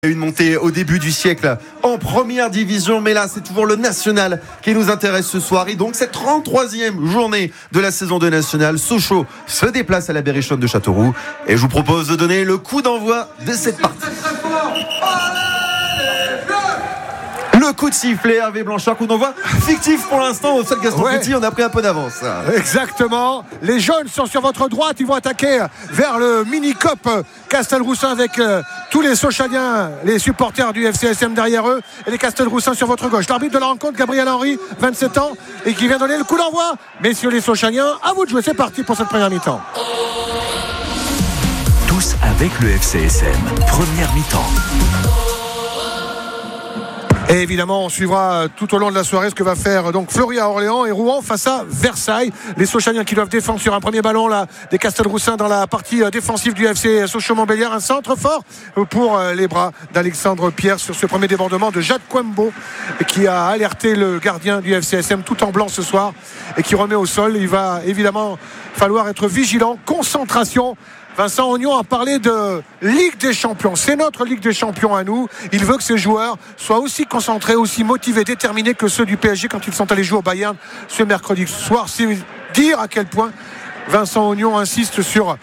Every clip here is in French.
Une montée au début du siècle en première division, mais là c'est toujours le national qui nous intéresse ce soir. Et donc cette 33e journée de la saison de national, Sochaux se déplace à la Berrichonne de Châteauroux et je vous propose de donner le coup d'envoi de cette partie. Le coup de sifflet, Hervé Blanchard, coup d'envoi fictif pour l'instant au stade Gaston Petit, on a pris un peu d'avance. Exactement, les jeunes sont sur votre droite, ils vont attaquer vers le mini-cop Castelroussin avec tous les Sochaliens, les supporters du FCSM derrière eux et les Castelroussins sur votre gauche. L'arbitre de la rencontre, Gabriel Henry, 27 ans, et qui vient donner le coup d'envoi. Messieurs les Sochaliens, à vous de jouer, c'est parti pour cette première mi-temps. Tous avec le FCSM, première mi-temps. Et évidemment, on suivra tout au long de la soirée ce que va faire donc Fleury à Orléans et Rouen face à Versailles. Les Sochaliens qui doivent défendre sur un premier ballon là, des Castelroussins dans la partie défensive du FC Sochaux-Montbéliard. Un centre fort pour les bras d'Alexandre Pierre sur ce premier débordement de Jacques Quembo qui a alerté le gardien du FCSM tout en blanc ce soir et qui remet au sol. Il va évidemment falloir être vigilant, concentration. Vincent Ognon a parlé de Ligue des Champions. C'est notre Ligue des Champions à nous. Il veut que ses joueurs soient aussi concentrés, aussi motivés, déterminés que ceux du PSG quand ils sont allés jouer au Bayern ce mercredi soir. C'est dire à quel point Vincent Ognon insiste sur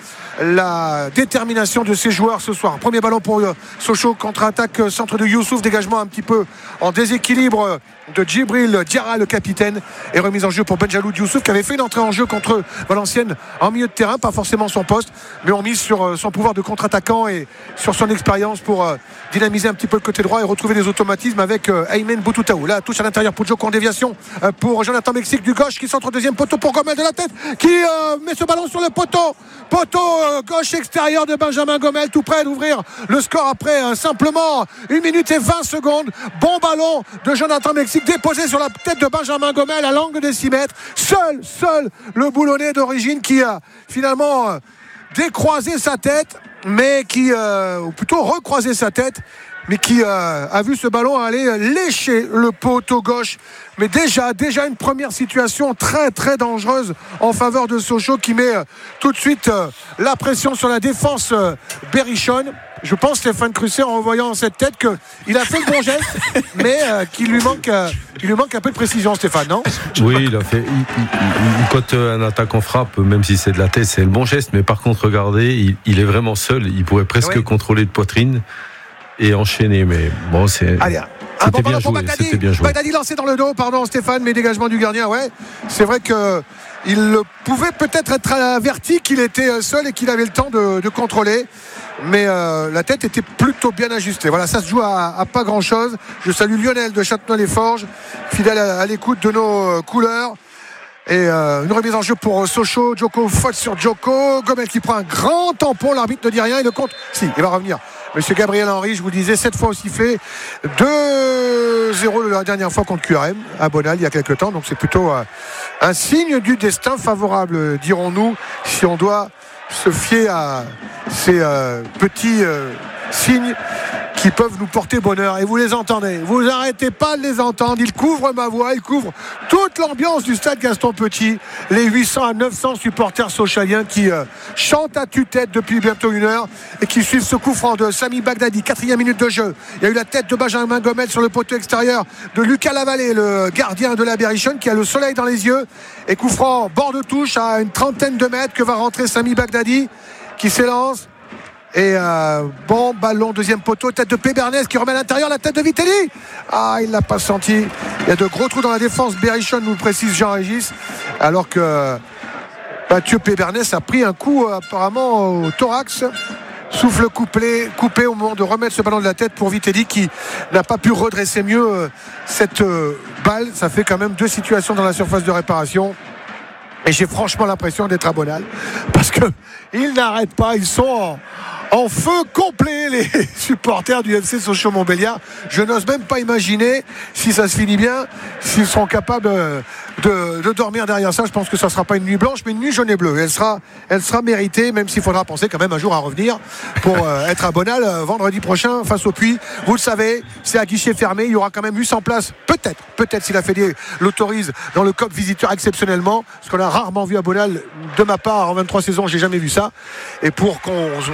la détermination de ses joueurs ce soir. Premier ballon pour Sochaux, contre-attaque centre de Youssouf, dégagement un petit peu en déséquilibre de Djibril Diarra, le capitaine, et remise en jeu pour Benjaloud Youssouf qui avait fait une entrée en jeu contre Valenciennes en milieu de terrain, pas forcément son poste, mais on mise sur son pouvoir de contre-attaquant et sur son expérience pour dynamiser un petit peu le côté droit et retrouver des automatismes avec Aymen Boutoutaou. Là, touche à l'intérieur pour Djoko en déviation pour Jonathan Mexique du gauche qui centre deuxième poteau pour Gomel de la tête qui met ce ballon sur le poteau gauche extérieur de Benjamin Gomel, tout près d'ouvrir le score après simplement 1 minute et 20 secondes. Bon ballon de Jonathan Mexique déposé sur la tête de Benjamin Gomel à l'angle des 6 mètres. Seul le boulonnais d'origine qui a finalement décroisé sa tête, mais qui, ou plutôt recroisé sa tête, mais qui a vu ce ballon aller lécher le poteau gauche. Mais déjà une première situation très très dangereuse en faveur de Sochaux qui met tout de suite la pression sur la défense berrichonne. Je pense, Stéphane Crusset, en revoyant cette tête, qu'il a fait le bon geste, mais qu'il lui manque un peu de précision, Stéphane, non ? Oui, il a fait. Quand un attaquant frappe, même si c'est de la tête, c'est le bon geste. Mais par contre, regardez, il est vraiment seul. Il pourrait presque contrôler de poitrine et enchaîner. Mais bon, c'est. Allez, c'était bien joué. C'était bien joué. Bagdadi lancé dans le dos, pardon Stéphane, mais dégagement du gardien, ouais. C'est vrai qu'il pouvait peut-être être averti qu'il était seul et qu'il avait le temps de contrôler. Mais la tête était plutôt bien ajustée. Voilà, ça se joue à pas grand-chose. Je salue Lionel de Châtenois-les-Forges, fidèle à l'écoute de nos couleurs. Et une remise en jeu pour Sochaux. Djoko, faute sur Djoko. Gomel qui prend un grand tampon. L'arbitre ne dit rien. Il le compte. Si, il va revenir. Monsieur Gabriel Henry, je vous disais, 7 fois au sifflet. 2-0 la dernière fois contre QRM à Bonal il y a quelques temps. Donc c'est plutôt un signe du destin favorable, dirons-nous, si on doit se fier à ces petits signes qui peuvent nous porter bonheur. Et vous les entendez, vous n'arrêtez pas de les entendre. Ils couvrent ma voix, ils couvrent toute l'ambiance du stade Gaston Petit. Les 800 à 900 supporters sochaliens qui chantent à tue-tête depuis bientôt 1 heure et qui suivent ce coup franc de Sami Bagdadi. 4e minute de jeu. Il y a eu la tête de Benjamin Gomel sur le poteau extérieur de Lucas Lavallée, le gardien de la Berrichonne, qui a le soleil dans les yeux. Et coup franc bord de touche à une trentaine de mètres que va rentrer Sami Bagdadi qui s'élance. Et bon ballon, deuxième poteau, tête de Pébernes qui remet à l'intérieur, la tête de Vitelli. Ah, il l'a pas senti. Il y a de gros trous dans la défense berrichonne, nous le précise Jean-Régis, alors que Mathieu Pébernes a pris un coup apparemment au thorax. Souffle coupé au moment de remettre ce ballon de la tête pour Vitelli qui n'a pas pu redresser mieux cette balle. Ça fait quand même 2 situations dans la surface de réparation. Et j'ai franchement l'impression d'être à Bonal parce qu'ils n'arrêtent pas, ils sont en feu complet, les supporters du FC Sochaux-Montbéliard. Je n'ose même pas imaginer, si ça se finit bien, s'ils seront capables de dormir derrière ça. Je pense que ça ne sera pas une nuit blanche, mais une nuit jaune et bleue. Elle sera méritée, même s'il faudra penser quand même un jour à revenir pour être à Bonal vendredi prochain face au Puy. Vous le savez, c'est à guichet fermé. Il y aura quand même 800 places, peut-être si la Fédé l'autorise, dans le COP visiteur exceptionnellement, ce qu'on a rarement vu à Bonal de ma part en 23 saisons. J'ai jamais vu ça. Et pour qu'on ait vraiment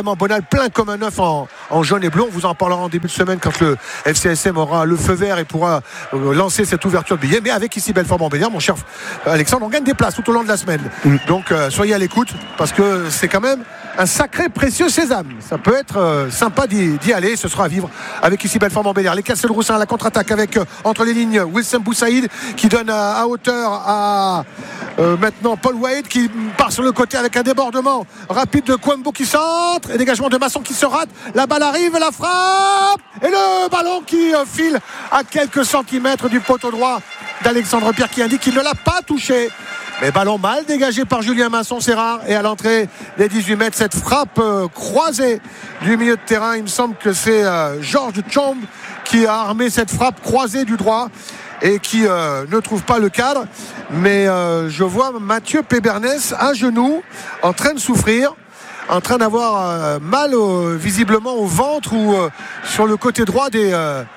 Clément Bonal plein comme un œuf en jaune et bleu. On vous en parlera en début de semaine quand le FCSM aura le feu vert et pourra lancer cette ouverture de billets. Mais avec ici Belfort-Montbéliard, mon cher Alexandre, on gagne des places tout au long de la semaine. Donc soyez à l'écoute parce que c'est quand même un sacré précieux sésame. Ça peut être sympa d'y aller. Ce sera à vivre avec ici Belfort-Montbéliard. Les Castelroussins à la contre-attaque avec entre les lignes Wilson Boussaïd qui donne à hauteur à maintenant Paul Wade qui part sur le côté avec un débordement rapide de Kwambo qui centre et dégagement de Masson qui se rate. La balle arrive, la frappe et le ballon qui file à quelques centimètres du poteau droit d'Alexandre Pierre qui indique qu'il ne l'a pas touché. Mais ballon mal dégagé par Julien Masson, c'est rare. Et à l'entrée des 18 mètres, cette frappe croisée du milieu de terrain. Il me semble que c'est Georges Chombe qui a armé cette frappe croisée du droit et qui ne trouve pas le cadre. Mais je vois Mathieu Pébernès à genoux, en train de souffrir, en train d'avoir mal visiblement au ventre ou sur le côté droit des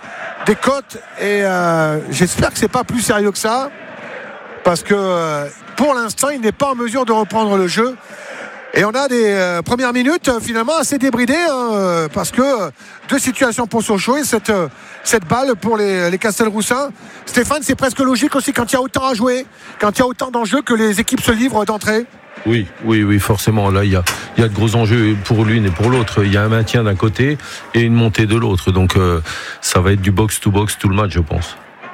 côtes. Et j'espère que c'est pas plus sérieux que ça. Parce que pour l'instant, il n'est pas en mesure de reprendre le jeu. Et on a des premières minutes finalement assez débridées parce que deux situations pour Sochaux et cette balle pour les Castelroussins. Stéphane, c'est presque logique aussi quand il y a autant à jouer, quand il y a autant d'enjeux que les équipes se livrent d'entrée. Oui, forcément. Là, il y a de gros enjeux pour l'une et pour l'autre. Il y a un maintien d'un côté et une montée de l'autre. Donc ça va être du box-to-box tout le match, je pense.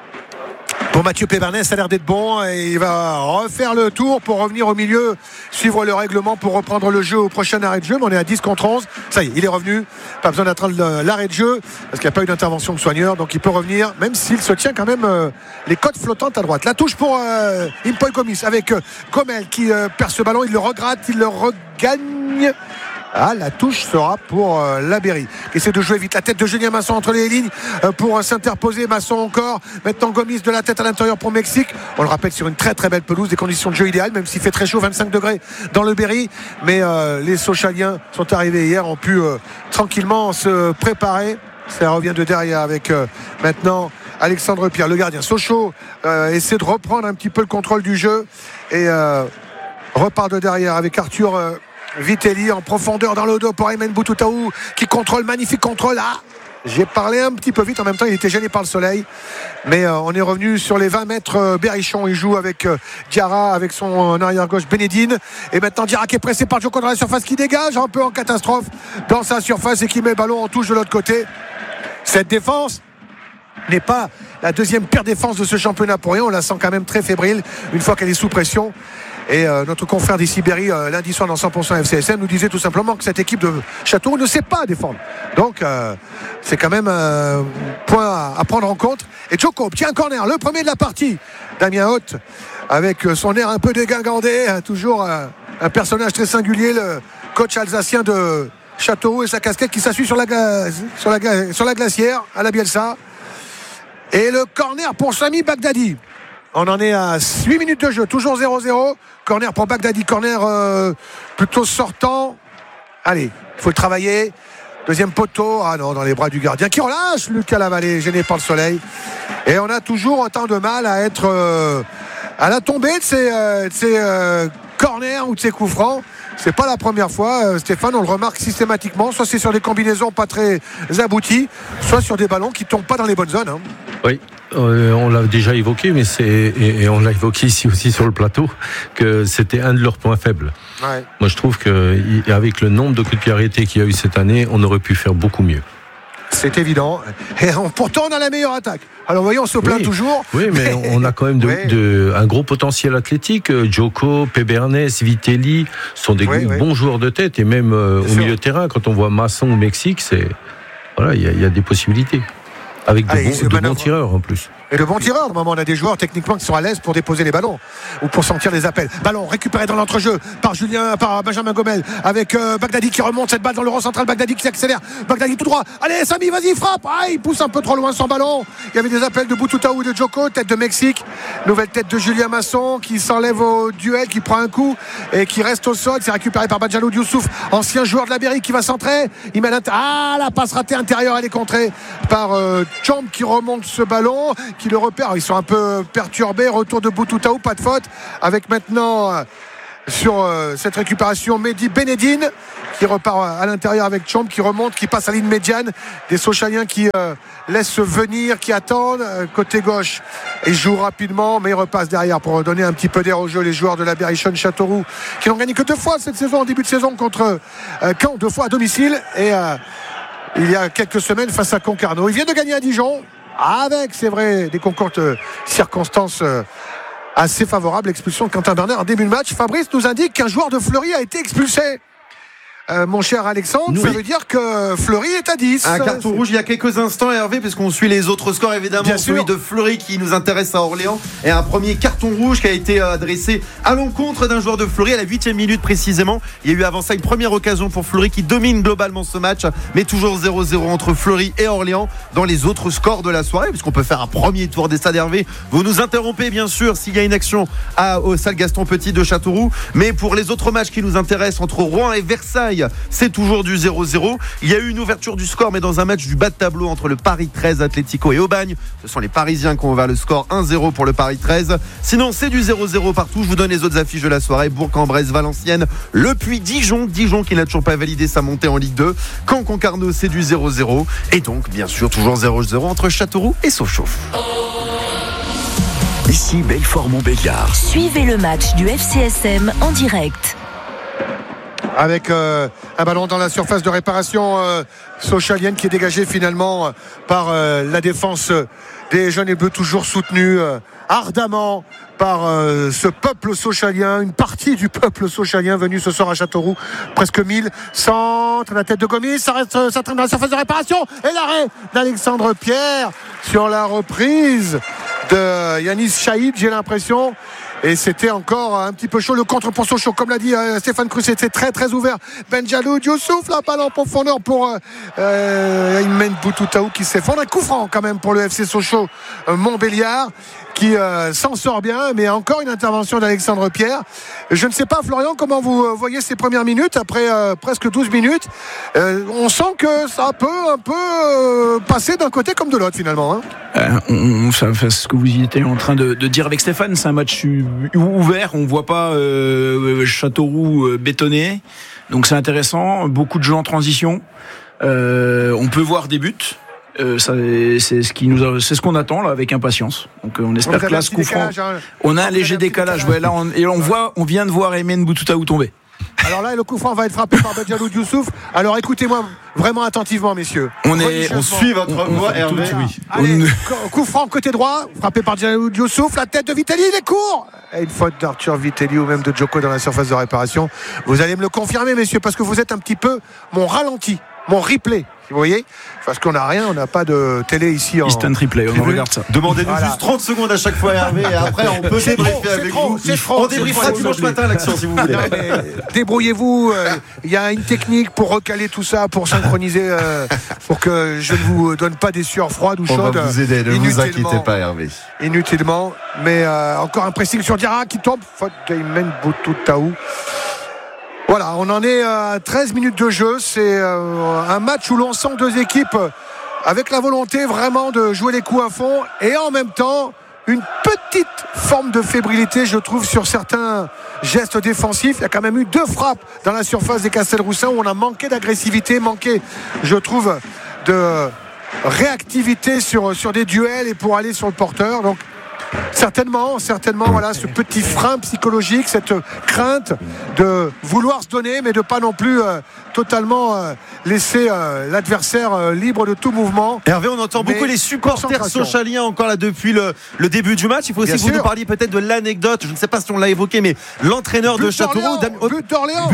Pour Mathieu Pébernès, ça a l'air d'être bon et il va refaire le tour pour revenir au milieu, suivre le règlement pour reprendre le jeu au prochain arrêt de jeu. Mais on est à 10 contre 11. Ça y est, il est revenu. Pas besoin d'attendre l'arrêt de jeu parce qu'il n'y a pas eu d'intervention de soigneur. Donc il peut revenir, même s'il se tient quand même les côtes flottantes à droite. La touche pour Impol Gomis avec Gomel qui perd ce ballon. Il le regratte, il le regagne. La touche sera pour la Berry qui essaie de jouer vite la tête de Julien Masson entre les lignes pour s'interposer. Masson encore, maintenant Gomis de la tête à l'intérieur pour Mexique. On le rappelle sur une très très belle pelouse, des conditions de jeu idéales, même s'il fait très chaud, 25 degrés dans le Berry. Mais les Sochaliens sont arrivés hier, ont pu tranquillement se préparer. Ça revient de derrière avec maintenant Alexandre Pierre, le gardien. Sochaux essaie de reprendre un petit peu le contrôle du jeu et repart de derrière avec Arthur Vitelli en profondeur dans le dos pour Aymen Boutouttaou qui contrôle, magnifique contrôle. J'ai parlé un petit peu vite, en même temps il était gêné par le soleil, mais on est revenu sur les 20 mètres. Berrichon, il joue avec Diarra, avec son arrière gauche Bénédine, et maintenant Diarra qui est pressé par Djoko dans la surface, qui dégage un peu en catastrophe dans sa surface et qui met le ballon en touche de l'autre côté. Cette défense n'est pas la deuxième pire défense de ce championnat pour rien, on la sent quand même très fébrile une fois qu'elle est sous pression. Et notre confrère d'ici Berry lundi soir dans 100% FCSM nous disait tout simplement que cette équipe de Châteauroux ne sait pas défendre. Donc c'est quand même un point à prendre en compte. Et Djoko obtient un corner, le premier de la partie. Damien Haute avec son air un peu dégingandé, toujours un personnage très singulier, le coach alsacien de Châteauroux et sa casquette qui s'assuit sur la glacière à la Bielsa. Et le corner pour Sami Bagdadi. On en est à 8 minutes de jeu, toujours 0-0. Corner pour Bagdadi, corner plutôt sortant. Allez, il faut le travailler. Deuxième poteau, dans les bras du gardien qui relâche Lucas Lavallée, gêné par le soleil. Et on a toujours autant de mal à être à la tombée de ces corners ou de ces coups francs. C'est pas la première fois, Stéphane, on le remarque systématiquement. Soit c'est sur des combinaisons pas très abouties, soit sur des ballons qui tombent pas dans les bonnes zones. Oui. On l'a déjà évoqué, mais et on l'a évoqué ici aussi sur le plateau, que c'était un de leurs points faibles. Ouais. Moi, je trouve qu'avec le nombre de coups de pied arrêtés qu'il y a eu cette année, on aurait pu faire beaucoup mieux. C'est évident. Et pourtant, on a la meilleure attaque. Alors, voyons, on se plaint toujours. Oui, mais on a quand même un gros potentiel athlétique. Djoko, Pébernès, Vitelli sont des bons joueurs de tête. Et même au milieu de terrain, quand on voit Masson au Mexique, il y a des possibilités. Avec de bons tireurs en plus. Et de bons tireurs, au moment on a des joueurs techniquement qui sont à l'aise pour déposer les ballons ou pour sentir les appels. Ballon récupéré dans l'entrejeu par Benjamin Gomel avec Bagdadi qui remonte cette balle dans le rond central. Bagdadi qui accélère. Bagdadi tout droit. Allez Sami, vas-y, frappe. Il pousse un peu trop loin son dallon. Il y avait des appels de Boutouttaou et de Djoko, tête de Mexique. Nouvelle tête de Julien Masson qui s'enlève au duel, qui prend un coup et qui reste au sol. C'est récupéré par Badjalou Youssouf, ancien joueur de la Berry qui va centrer. Il met la passe ratée intérieure, elle est contrée par Chombe qui remonte ce ballon, qui le repère. Ils sont un peu perturbés. Retour de Boutouttaou, pas de faute. Avec maintenant sur cette récupération. Mehdi Benedine qui repart à l'intérieur avec Champ, qui remonte, qui passe à la ligne médiane. Des Sochaliens qui laissent venir, qui attendent côté gauche et jouent rapidement, mais ils repassent derrière pour donner un petit peu d'air au jeu. Les joueurs de la Berrichonne Châteauroux qui n'ont gagné que 2 fois cette saison, en début de saison contre Caen, 2 fois à domicile, et il y a quelques semaines face à Concarneau. Ils viennent de gagner à Dijon avec, c'est vrai, des concours de circonstances assez favorables. L'expulsion de Quentin Bernard en début de match. Fabrice nous indique qu'un joueur de Fleury a été expulsé. Mon cher Alexandre, ça veut dire que Fleury est à 10. Un carton rouge il y a quelques instants, Hervé, puisqu'on suit les autres scores évidemment. Bien celui sûr. de Fleury qui nous intéresse à Orléans, et un premier carton rouge qui a été adressé à l'encontre d'un joueur de Fleury à la 8e minute précisément. Il y a eu avant ça une première occasion pour Fleury qui domine globalement ce match, mais toujours 0-0 entre Fleury et Orléans dans les autres scores de la soirée, puisqu'on peut faire un premier tour des stades. Hervé, vous nous interrompez bien sûr s'il y a une action au Salle Gaston Petit de Châteauroux, mais pour les autres matchs qui nous intéressent entre Rouen et Versailles, c'est toujours du 0-0. Il y a eu une ouverture du score, mais dans un match du bas de tableau entre le Paris 13 Atlético et Aubagne. Ce sont les Parisiens qui ont ouvert le score, 1-0 pour le Paris 13. Sinon, c'est du 0-0 partout. Je vous donne les autres affiches de la soirée. Bourg-en-Bresse, Valenciennes, Le Puy, Dijon qui n'a toujours pas validé sa montée en Ligue 2. Caen-Concarneau, c'est du 0-0. Et donc, bien sûr, toujours 0-0 entre Châteauroux et Sochaux. Ici Belfort-Montbéliard. Suivez le match du FCSM en direct. Avec un ballon dans la surface de réparation sochalienne qui est dégagé finalement par la défense des jeunes et bleus, toujours soutenue ardemment par ce peuple sochalien, une partie du peuple sochalien venu ce soir à Châteauroux, presque 1000. Centre, la tête de Gomis, ça traîne dans la surface de réparation, et l'arrêt d'Alexandre Pierre sur la reprise de Yanis Chaïd, j'ai l'impression. Et c'était encore un petit peu chaud. Le contre pour Sochaux, comme l'a dit Stéphane Cruz, c'était très très ouvert. Benjalou Dioussouf, la balle en profondeur pour Imen Boutoutaou qui s'effondre. Un coup franc quand même pour le FC Sochaux Montbéliard qui s'en sort bien, mais encore une intervention d'Alexandre Pierre. Je ne sais pas, Florian, comment vous voyez ces premières minutes après presque 12 minutes. On sent que ça peut un peu passer d'un côté comme de l'autre finalement, hein. Ça fait ce que vous étiez en train de dire avec Stéphane, c'est un match ouvert, on voit pas Châteauroux bétonné, donc c'est intéressant, beaucoup de jeux en transition, on peut voir des buts. C'est ce qu'on attend là avec impatience. Donc on espère que là ce coup franc, on a un léger décalage. Ouais, là on vient de voir Emen Boutoutaou tomber. Alors là, le coup franc va être frappé par Benjalou Dioussouf. Alors écoutez-moi vraiment attentivement, messieurs. On suit votre voix, Hervé. Allez, coup franc côté droit, frappé par Benjalou Dioussouf. La tête de Vitelli, il est court. Et une faute d'Arthur Vitelli ou même de Djoko dans la surface de réparation. Vous allez me le confirmer, messieurs, parce que vous êtes un petit peu mon ralenti, mon replay. Vous voyez, parce qu'on n'a rien, on n'a pas de télé ici en Instant replay, on regarde ça. Demandez-nous juste 30 secondes à chaque fois, Hervé, et après on peut débriefer avec vous. On débriefera dimanche matin l'action si vous voulez. Débrouillez-vous, il y a une technique pour recaler tout ça, pour synchroniser, pour que je ne vous donne pas des sueurs froides ou chaudes. On va vous aider, ne vous inquiétez pas, Hervé. Inutilement, mais encore un pressing sur Diarra qui tombe, faute d'Aymen Boutoutaou. Voilà, on en est à 13 minutes de jeu. C'est un match où l'on sent deux équipes avec la volonté vraiment de jouer les coups à fond et en même temps une petite forme de fébrilité, je trouve, sur certains gestes défensifs. Il y a quand même eu 2 frappes dans la surface des Castelroussins où on a manqué d'agressivité, manqué, je trouve, de réactivité sur des duels et pour aller sur le porteur. Donc certainement, voilà, ce petit frein psychologique, cette crainte de vouloir se donner, mais de pas non plus totalement laisser l'adversaire libre de tout mouvement. Hervé, on entend beaucoup les supporters sochaliens encore là depuis le début du match. Il faut aussi que vous nous parliez peut-être de l'anecdote. Je ne sais pas si on l'a évoqué, mais l'entraîneur de Châteauroux, but d'Orléans,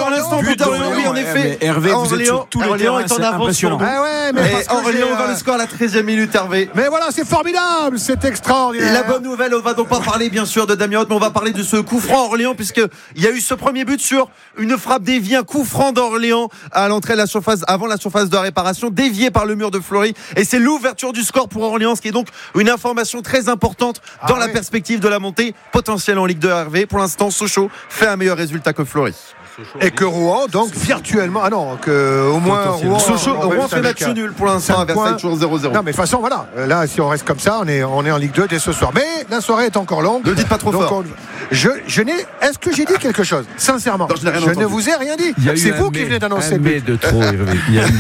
oui, en effet. Hervé, vous êtes sur tous les terrains, est en avance sur nous. Orléans dans le score à la 13e minute, Hervé. Mais voilà, c'est formidable, c'est extraordinaire. La bonne nouvelle, on va donc pas parler bien sûr de Damien Haute, mais on va parler de ce coup franc Orléans, puisqu'il y a eu ce premier but sur une frappe déviée, un coup franc d'Orléans à l'entrée de la surface, avant la surface de réparation, dévié par le mur de Fleury, et c'est l'ouverture du score pour Orléans, ce qui est donc une information très importante dans la perspective de la montée potentielle en Ligue 2. Hervé, pour l'instant Sochaux fait un meilleur résultat que Fleury. et que Rouen, donc virtuellement. Ah non, que au moins Rouen fait match nul pour l'instant à Versailles, toujours 0-0. Non, mais de toute façon, voilà. Là, si on reste comme ça, on est en Ligue 2 dès ce soir. Mais la soirée est encore longue. Ne dites pas trop fort. Est-ce que j'ai dit quelque chose? Sincèrement, non, je ne vous ai rien dit. C'est vous qui venez d'annoncer. Mais de trop, Hervé. Il y a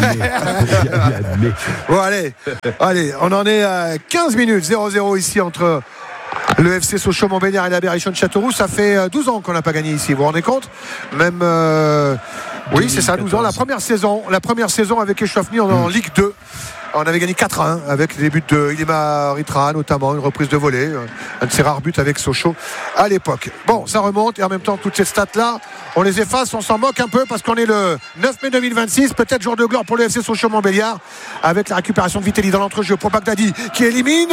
un mais. Bon, allez, on en est à 15 minutes, 0-0 ici entre le FC Sochaux-Montbéliard et la Berrichonne de Châteauroux. Ça fait 12 ans qu'on n'a pas gagné ici, vous vous rendez compte? Même oui, c'est ça, 12 ans. La première saison avec Échauffeny en Ligue 2. On avait gagné 4-1 avec des buts de Ilima Ritra, notamment une reprise de volée, un de ses rares buts avec Sochaux à l'époque. Bon, ça remonte et en même temps toutes ces stats là on les efface, on s'en moque un peu parce qu'on est le 9 mai 2026, peut-être jour de gloire pour le FC Sochaux-Montbéliard avec la récupération de Vitelli dans l'entrejeu pour Bagdadi qui élimine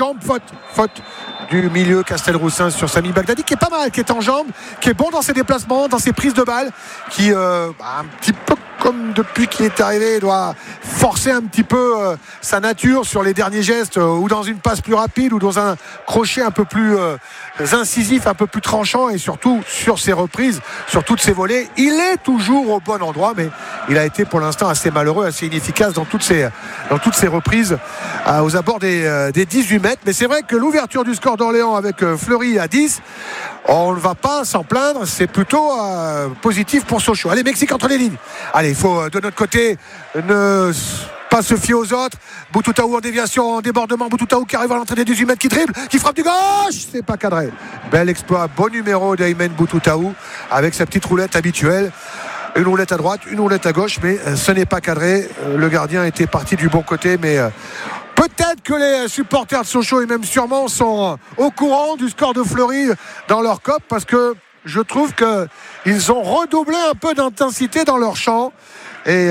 faute du milieu Castelroussin sur Sami Bagdadi qui est pas mal, qui est en jambes, qui est bon dans ses déplacements, dans ses prises de balles, qui un petit peu comme depuis qu'il est arrivé doit forcer un petit peu sa nature sur les derniers gestes ou dans une passe plus rapide ou dans un crochet un peu plus incisif, un peu plus tranchant et surtout sur ses reprises, sur toutes ses volées, il est toujours au bon endroit mais il a été pour l'instant assez malheureux, assez inefficace dans toutes ses reprises aux abords des 18 mètres. Mais c'est vrai que l'ouverture du score d'Orléans avec Fleury à 10, on ne va pas s'en plaindre, c'est plutôt positif pour Sochaux. Allez, Mexique entre les lignes. Allez, il faut de notre côté ne pas se fier aux autres. Boutoutaou en déviation, en débordement. Boutoutaou qui arrive à l'entrée des 18 mètres, qui dribble, qui frappe du gauche. C'est pas cadré. Bel exploit, bon numéro d'Aymen Boutoutaou avec sa petite roulette habituelle. Une roulette à droite, une roulette à gauche, mais ce n'est pas cadré. Le gardien était parti du bon côté, mais peut-être que les supporters de Sochaux et même sûrement sont au courant du score de Fleury dans leur COP parce que je trouve qu'ils ont redoublé un peu d'intensité dans leur champ et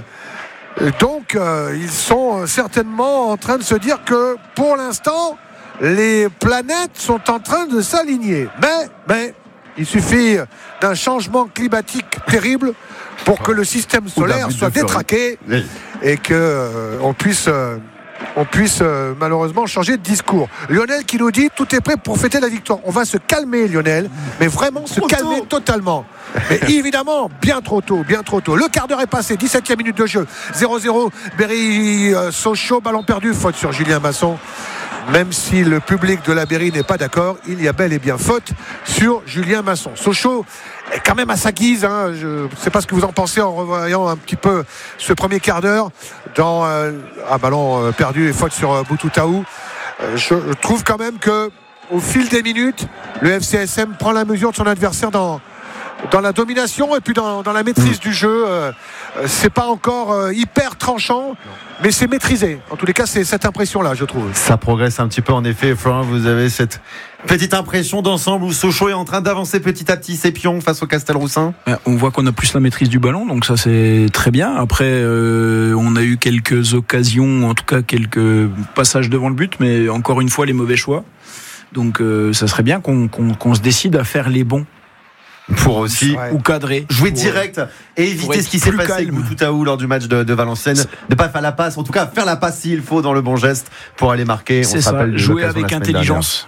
donc ils sont certainement en train de se dire que pour l'instant les planètes sont en train de s'aligner. Mais il suffit d'un changement climatique terrible pour que le système solaire soit détraqué et qu'on puisse malheureusement changer de discours. Lionel qui nous dit tout est prêt pour fêter la victoire. On va se calmer, Lionel, mais vraiment se calmer totalement. Mais évidemment, bien trop tôt. Le quart d'heure est passé, 17e minute de jeu. 0-0, Berry Sochaux, ballon perdu, faute sur Julien Masson. Même si le public de la Berry n'est pas d'accord, il y a bel et bien faute sur Julien Masson. Sochaux est quand même à sa guise. Je ne sais pas ce que vous en pensez en revoyant un petit peu ce premier quart d'heure dans un ballon perdu et faute sur Boutoutaou. Je trouve quand même que au fil des minutes, le FCSM prend la mesure de son adversaire dans la domination et puis dans la maîtrise du jeu. C'est pas encore hyper tranchant, mais c'est maîtrisé. En tous les cas, c'est cette impression-là, je trouve. Ça progresse un petit peu, en effet. Florent, vous avez cette petite impression d'ensemble où Sochaux est en train d'avancer petit à petit ses pions face au Castelroussin. On voit qu'on a plus la maîtrise du ballon, donc ça c'est très bien. Après, on a eu quelques occasions, en tout cas quelques passages devant le but, mais encore une fois les mauvais choix. Donc ça serait bien qu'on se décide à faire les bons. Pour aussi ou cadrer, jouer direct et éviter ce qui s'est passé avec Boutoutaou lors du match de Valenciennes, ne pas faire la passe, en tout cas faire la passe s'il faut dans le bon geste pour aller marquer. C'est ça, jouer avec intelligence.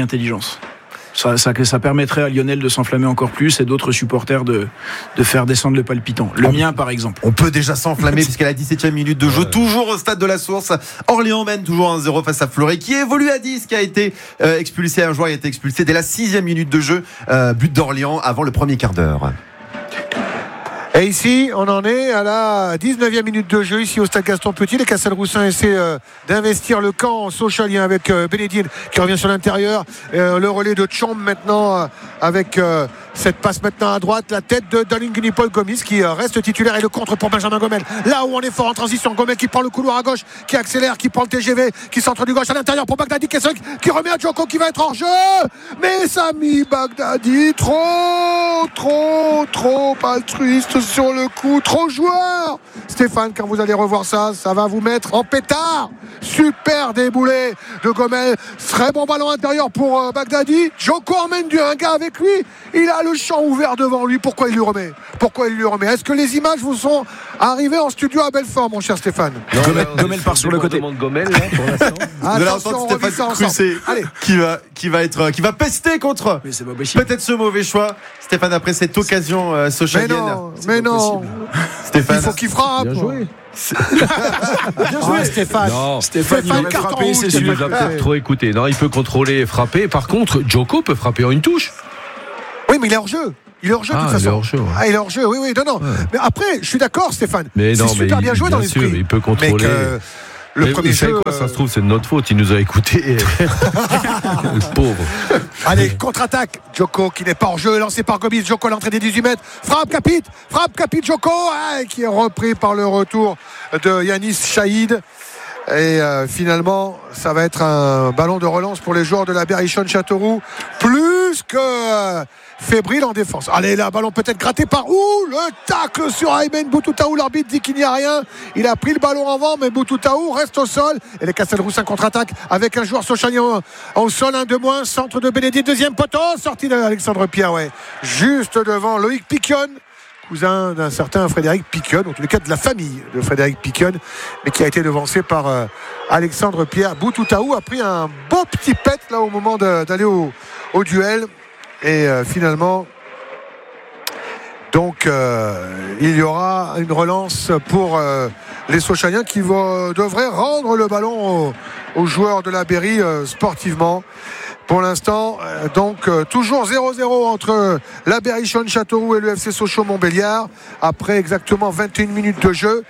Ça permettrait à Lionel de s'enflammer encore plus et d'autres supporters de faire descendre le palpitant. Le mien, par exemple. On peut déjà s'enflammer puisqu'à la 17e minute de jeu, toujours au stade de la Source, Orléans mène toujours 1-0 face à Fleury, qui évolue à 10, qui a été expulsé. Un joueur a été expulsé dès la 6e minute de jeu. But d'Orléans avant le premier quart d'heure. Et ici, on en est à la 19e minute de jeu, ici au stade Gaston-Petit. Les Castelroussins essaient d'investir le camp socialien avec Bénédine qui revient sur l'intérieur. Le relais de Tchomb maintenant avec cette passe maintenant à droite. La tête de Dalingini Paul Gomis qui reste titulaire et le contre pour Benjamin Gomel. Là où on est fort en transition, Gomel qui prend le couloir à gauche, qui accélère, qui prend le TGV, qui centre du gauche à l'intérieur pour Bagdadi qui remet à Djoko qui va être hors jeu. Mais Sami Bagdadi, trop altruiste sur le coup, trop joueur. Stéphane, quand vous allez revoir ça va vous mettre en pétard. Super déboulé de Gomel, très bon ballon intérieur pour Bagdadi. Djoko emmène un gars avec lui, il a le champ ouvert devant lui. Pourquoi il lui remet? Est-ce que les images vous sont arrivées en studio à Belfort, mon cher Stéphane? Gomel part sur le côté. Gomel, là, pour l'instant. Attention, on revit ça ensemble. Qui va pester contre mais c'est pas possible. peut-être ce mauvais choix. Stéphane Stéphane, après cette occasion sochalienne. Mais non. Stéphane. Il faut qu'il frappe. Bien joué. Bien joué, Stéphane. Non, Stéphane, il aurait carton frappé, rouge, c'est il sûr. nous a peut-être trop écouté. Non, il peut contrôler et frapper. Par contre, Djoko peut frapper en une touche. Oui, mais il est hors jeu. Il est hors jeu de toute façon. Il est hors jeu. Ouais. Il est hors jeu. Oui, non. Ouais. Mais après, je suis d'accord, Stéphane. Mais non, c'est super bien joué dans sûr, l'esprit. il peut contrôler. Mais que le Mais premier vous savez jeu. quoi, ça se trouve, c'est de notre faute. Il nous a écoutés. Le pauvre. Allez, contre-attaque. Djoko qui n'est pas hors jeu, lancé par Gomis. Djoko à l'entrée des 18 mètres. Frappe Capite Djoko, qui est repris par le retour de Yanis Chaïd. Et finalement, ça va être un ballon de relance pour les joueurs de la Berrichonne Châteauroux. Plus que fébrile en défense. Allez, là, ballon peut-être gratté par le tacle sur Aymen Boutoutaou. L'arbitre dit qu'il n'y a rien. Il a pris le ballon avant, mais Boutoutaou reste au sol. Et les Castelroussins contre-attaque avec un joueur sochagnon au sol, un de moins. Centre de Bénédicte, deuxième poteau. Sortie d'Alexandre Pierre, juste devant Loïc Piquionne, cousin d'un certain Frédéric Piquionne, en tous les cas de la famille de Frédéric Piquionne, mais qui a été devancé par Alexandre Pierre. Boutoutaou a pris un beau petit pet là au moment d'aller au duel. Et finalement, donc il y aura une relance pour les Sochaliens qui devraient rendre le ballon aux joueurs de la Berry sportivement. Pour l'instant, toujours 0-0 entre la Berrichonne Châteauroux et le FC Sochaux-Montbéliard après exactement 21 minutes de jeu.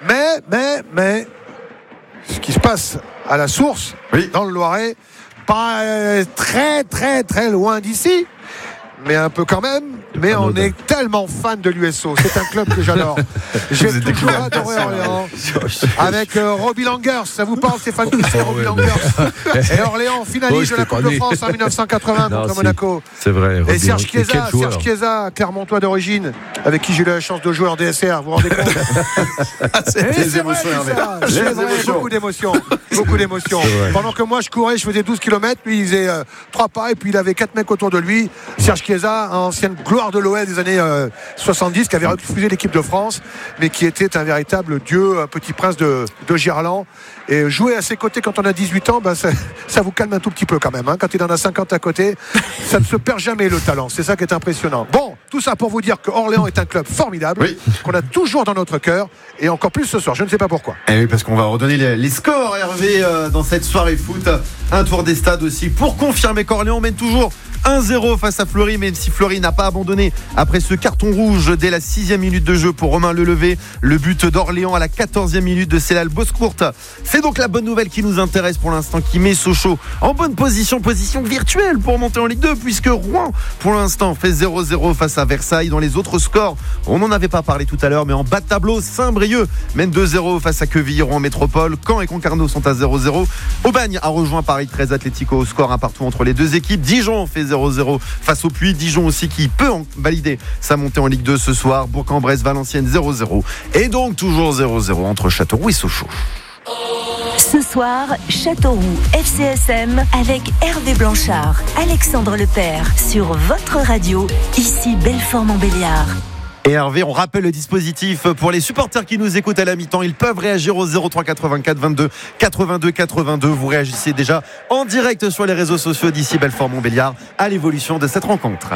Mais ce qui se passe à la source, dans le Loiret, pas très très très loin d'ici, mais un peu quand même. Mais on est tellement fan de l'USO. C'est un club que j'adore. J'ai toujours adoré Orléans. Avec Robbie Langers. Ça vous parle, Stéphane, qui c'est Robbie Langers? Et Orléans, finaliste de la Coupe de France en 1980 contre Monaco. C'est vrai. Et Serge Chiesa, Clermontois d'origine, avec qui j'ai eu la chance de jouer en DSR. Vous vous rendez compte? C'est des émotions, beaucoup d'émotions. Beaucoup d'émotions. Pendant que moi, je courais, je faisais 12 km. Lui, il faisait 3 pas. Et puis, il avait 4 mecs autour de lui. Serge Chiesa, ancienne gloire de l'OL des années 70, qui avait refusé l'équipe de France, mais qui était un véritable dieu, un petit prince de Gerland. Et jouer à ses côtés quand on a 18 ans, ça vous calme un tout petit peu quand même. Quand il en a 50 à côté, ça ne se perd jamais le talent. C'est ça qui est impressionnant. Bon, tout ça pour vous dire que Orléans est un club formidable, qu'on a toujours dans notre cœur, et encore plus ce soir. Je ne sais pas pourquoi. Et oui, parce qu'on va redonner les scores, Hervé, dans cette soirée foot. Un tour des stades aussi pour confirmer qu'Orléans mène toujours 1-0 face à Fleury, même si Fleury n'a pas abandonné après ce carton rouge dès la 6e minute de jeu pour Romain Lelevé. Le but d'Orléans à la 14e minute de Célal Boscourt. C'est donc la bonne nouvelle qui nous intéresse pour l'instant, qui met Sochaux en bonne position virtuelle pour monter en Ligue 2, puisque Rouen pour l'instant fait 0-0 face à Versailles. Dans les autres scores, on n'en avait pas parlé tout à l'heure, mais en bas de tableau, Saint-Brieuc mène 2-0 face à Quevilly. Rouen Métropole, Caen et Concarneau sont à 0-0. Aubagne a rejoint Paris 13 Atlético au score un partout entre les deux équipes. Dijon fait 0-0 face au Puy. Dijon aussi qui peut valider sa montée en Ligue 2 ce soir. Bourg-en-Bresse, Valenciennes 0-0. Et donc toujours 0-0 entre Châteauroux et Sochaux. Ce soir, Châteauroux FCSM avec Hervé Blanchard, Alexandre Lepère sur votre radio, ici Belfort-Montbéliard. Et Hervé, on rappelle le dispositif pour les supporters qui nous écoutent à la mi-temps. Ils peuvent réagir au 03 84 22 82 82. Vous réagissez déjà en direct sur les réseaux sociaux d'ici Belfort-Montbéliard à l'évolution de cette rencontre.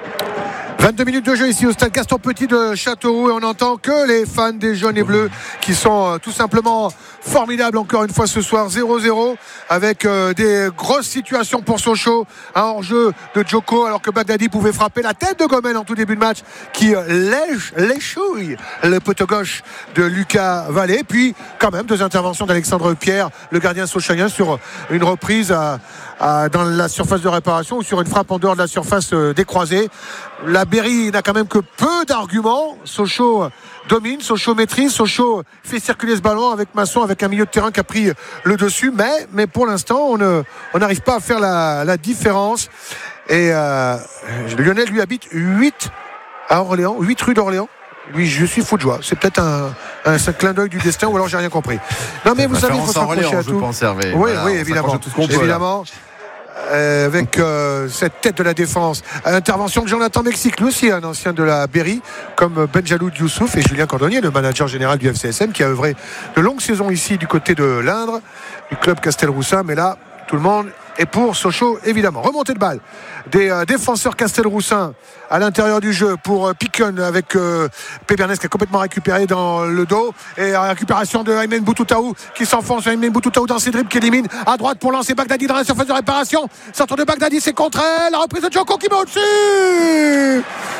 22 minutes de jeu ici au stade Gaston Petit de Châteauroux, et on n'entend que les fans des jaunes et bleus qui sont tout simplement formidables encore une fois ce soir. 0-0 avec des grosses situations pour Sochaux, un hors-jeu de Djoko alors que Bagdadi pouvait frapper la tête de Gomel en tout début de match qui léchouille le poteau gauche de Lucas Vallée. Puis quand même 2 interventions d'Alexandre Pierre, le gardien sochalien, sur une reprise dans la surface de réparation ou sur une frappe en dehors de la surface des croisés. La Berry n'a quand même que peu d'arguments. Sochaux domine, Sochaux maîtrise, Sochaux fait circuler ce ballon avec Masson, avec un milieu de terrain qui a pris le dessus, mais pour l'instant on n'arrive pas à faire la différence. Et Lionel lui habite 8 à Orléans, 8 rue d'Orléans. Lui, je suis fou de joie. C'est peut-être un clin d'œil du destin, ou alors j'ai rien compris. Non, mais vous savez, il faut s'accrocher à tout. Oui, voilà, oui, évidemment. Évidemment. Avec cette tête de la défense, intervention de Jonathan Mexique, lui aussi un ancien de la Berry, comme Benjaloud Youssouf et Julien Cordonnier, le manager général du FCSM, qui a œuvré de longues saisons ici du côté de l'Indre, du club Castelroussin. Mais là, tout le monde et pour Sochaux évidemment. Remontée de balle des défenseurs Castelroussin à l'intérieur du jeu pour Picon avec Pébernes qui a complètement récupéré dans le dos, et la récupération de Aymen Boutoutaou qui s'enfonce. Aymen Boutoutaou dans ses dribbles qui élimine à droite pour lancer Bagdadi dans la surface de réparation. Centre de Bagdadi, c'est contre elle, la reprise de Djoko qui met au-dessus.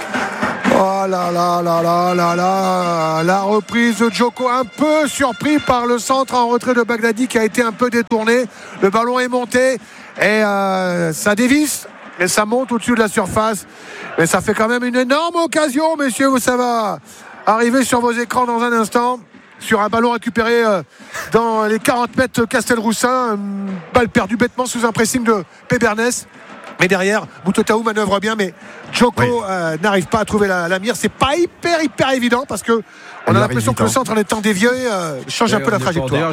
Oh là là là là là là, la reprise de Djoko, un peu surpris par le centre en retrait de Bagdadi qui a été un peu détourné. Le ballon est monté et ça dévisse et ça monte au-dessus de la surface, mais ça fait quand même une énorme occasion, messieurs. Ça va arriver sur vos écrans dans un instant, sur un ballon récupéré dans les 40 mètres Castelroussin, une balle perdue bêtement sous un pressing de Pébernes. Mais derrière, Boutoutaou manœuvre bien, mais Djoko n'arrive pas à trouver la mire. C'est pas hyper évident parce que on a l'impression que le centre, en étant dévié, change un peu la trajectoire.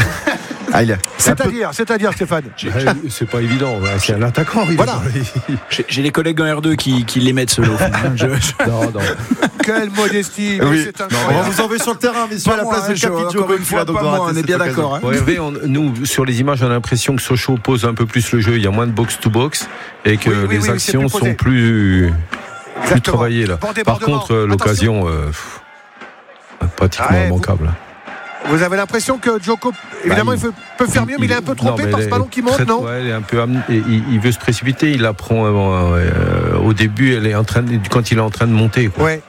C'est-à-dire Stéphane, c'est pas évident, c'est un attaquant. Voilà. J'ai les collègues en R2 qui les mettent solo. Non. Quelle modestie. Oui. C'est on va vous enlever sur le terrain, messieurs, à la place de Capi Djoko. Une fois, pas moi, on est bien d'accord. Hein. Hervé, nous, sur les images, on a l'impression que Sochaux pose un peu plus le jeu. Il y a moins de box-to-box et que les actions sont plus travaillées là. Par contre, l'occasion, pratiquement immanquable. Vous avez l'impression que Djoko, évidemment, il peut faire mieux, mais il est un peu trompé par ce ballon qui monte, non ? Il est un peu il veut se précipiter. Il la prend au début. Quand il est en train de monter. Ouais.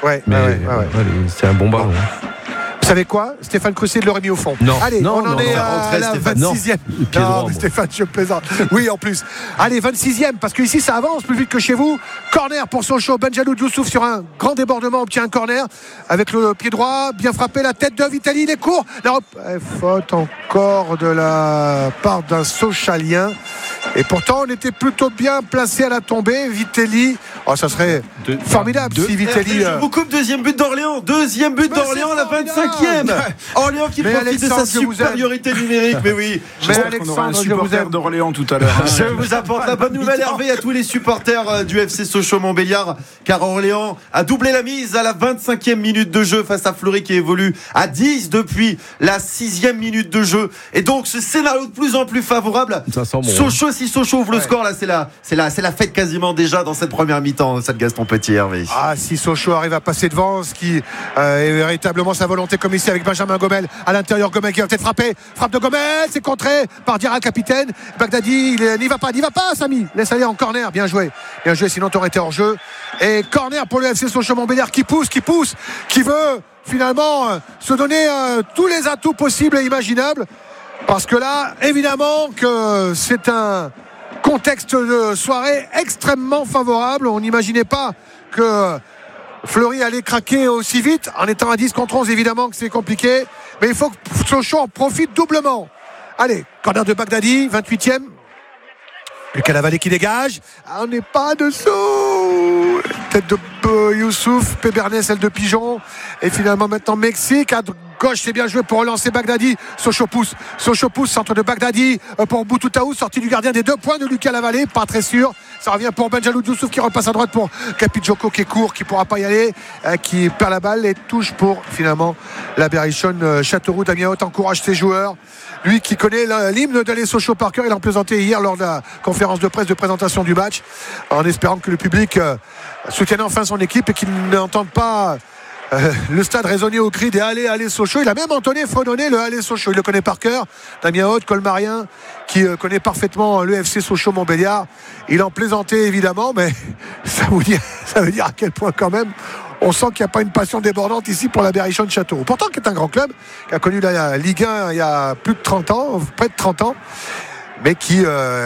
C'est un bon ballon. Vous savez quoi ? Stéphane Crucier l'aurait mis au fond. Non. Allez, on en est à la 26e. Non, Stéphane, je plaisante. Oui, en plus. Allez, 26e, parce que ici, ça avance plus vite que chez vous. Corner pour Sochaux. Benjalou Youssouf sur un grand débordement obtient un corner avec le pied droit. Bien frappé, la tête de Vitali. Il est court. Faute encore de la part d'un Sochalien. Et pourtant, on était plutôt bien placé à la tombée. Vitali, ça serait formidable si Vitali. Je vous coupe, deuxième but d'Orléans. Deuxième but d'Orléans à la 25e. Orléans qui profite de sa supériorité numérique. Mais oui. Mais Alexandre, je vous aime d'Orléans tout à l'heure. Je vous apporte la bonne nouvelle, Hervé, à tous les supporters du FC Sochaux-Montbéliard, car Orléans a doublé la mise à la 25e minute de jeu face à Fleury qui évolue à 10 depuis la 6e minute de jeu. Et donc ce scénario de plus en plus favorable. Ça sent bon. Sochaux, si Sochaux ouvre le score, là c'est la fête quasiment déjà dans cette première mi-temps, cette Gaston Petit, Hervé. Si Sochaux arrive à passer devant, ce qui est véritablement sa volonté, comme ici avec Benjamin Gomel à l'intérieur. Gomel qui va peut-être frapper. Frappe de Gomel, c'est contré par Diarra, capitaine. Bagdadi, il n'y va pas, Samy. Laisse aller en corner. Bien joué, sinon tu aurais été hors jeu. Et corner pour le FC Sochaux-Montbéliard qui pousse, qui veut finalement se donner tous les atouts possibles et imaginables. Parce que là, évidemment que c'est un contexte de soirée extrêmement favorable. On n'imaginait pas que Fleury allait craquer aussi vite. En étant à 10 contre 11, évidemment que c'est compliqué. Mais il faut que Sochaux en profite doublement. Allez, corner de Bagdadi, 28e. Lucas Lavallée qui dégage. On n'est pas dessous. Tête de Youssouf, Pébernes, celle de Pigeon. Et finalement maintenant Mexique. À gauche, c'est bien joué pour relancer Bagdadi. Sochaux pousse, centre de Bagdadi pour Boutoutaou, sortie du gardien des 2 points de Lucas Lavallée. Pas très sûr. Ça revient pour Benjalou Youssouf qui repasse à droite pour Capi Djoko qui est court, qui ne pourra pas y aller, qui perd la balle et touche pour finalement la Berrichonne Châteauroux. Damien Haute encourage ses joueurs. Lui qui connaît l'hymne d'aller Sochaux par cœur, il en plaisantait hier lors de la conférence de presse de présentation du match, en espérant que le public soutienne enfin son équipe et qu'il n'entende pas le stade résonner au cri des allez Sochaux. Il a même fredonné le allez Sochaux, il le connaît par cœur. Damien Haute, colmarien, qui connaît parfaitement le FC Sochaux-Montbéliard. Il en plaisantait évidemment, mais ça veut dire à quel point quand même on sent qu'il n'y a pas une passion débordante ici pour la Berrichonne Châteauroux. Pourtant, qui est un grand club, qui a connu la Ligue 1 il y a plus de 30 ans, près de 30 ans, mais qui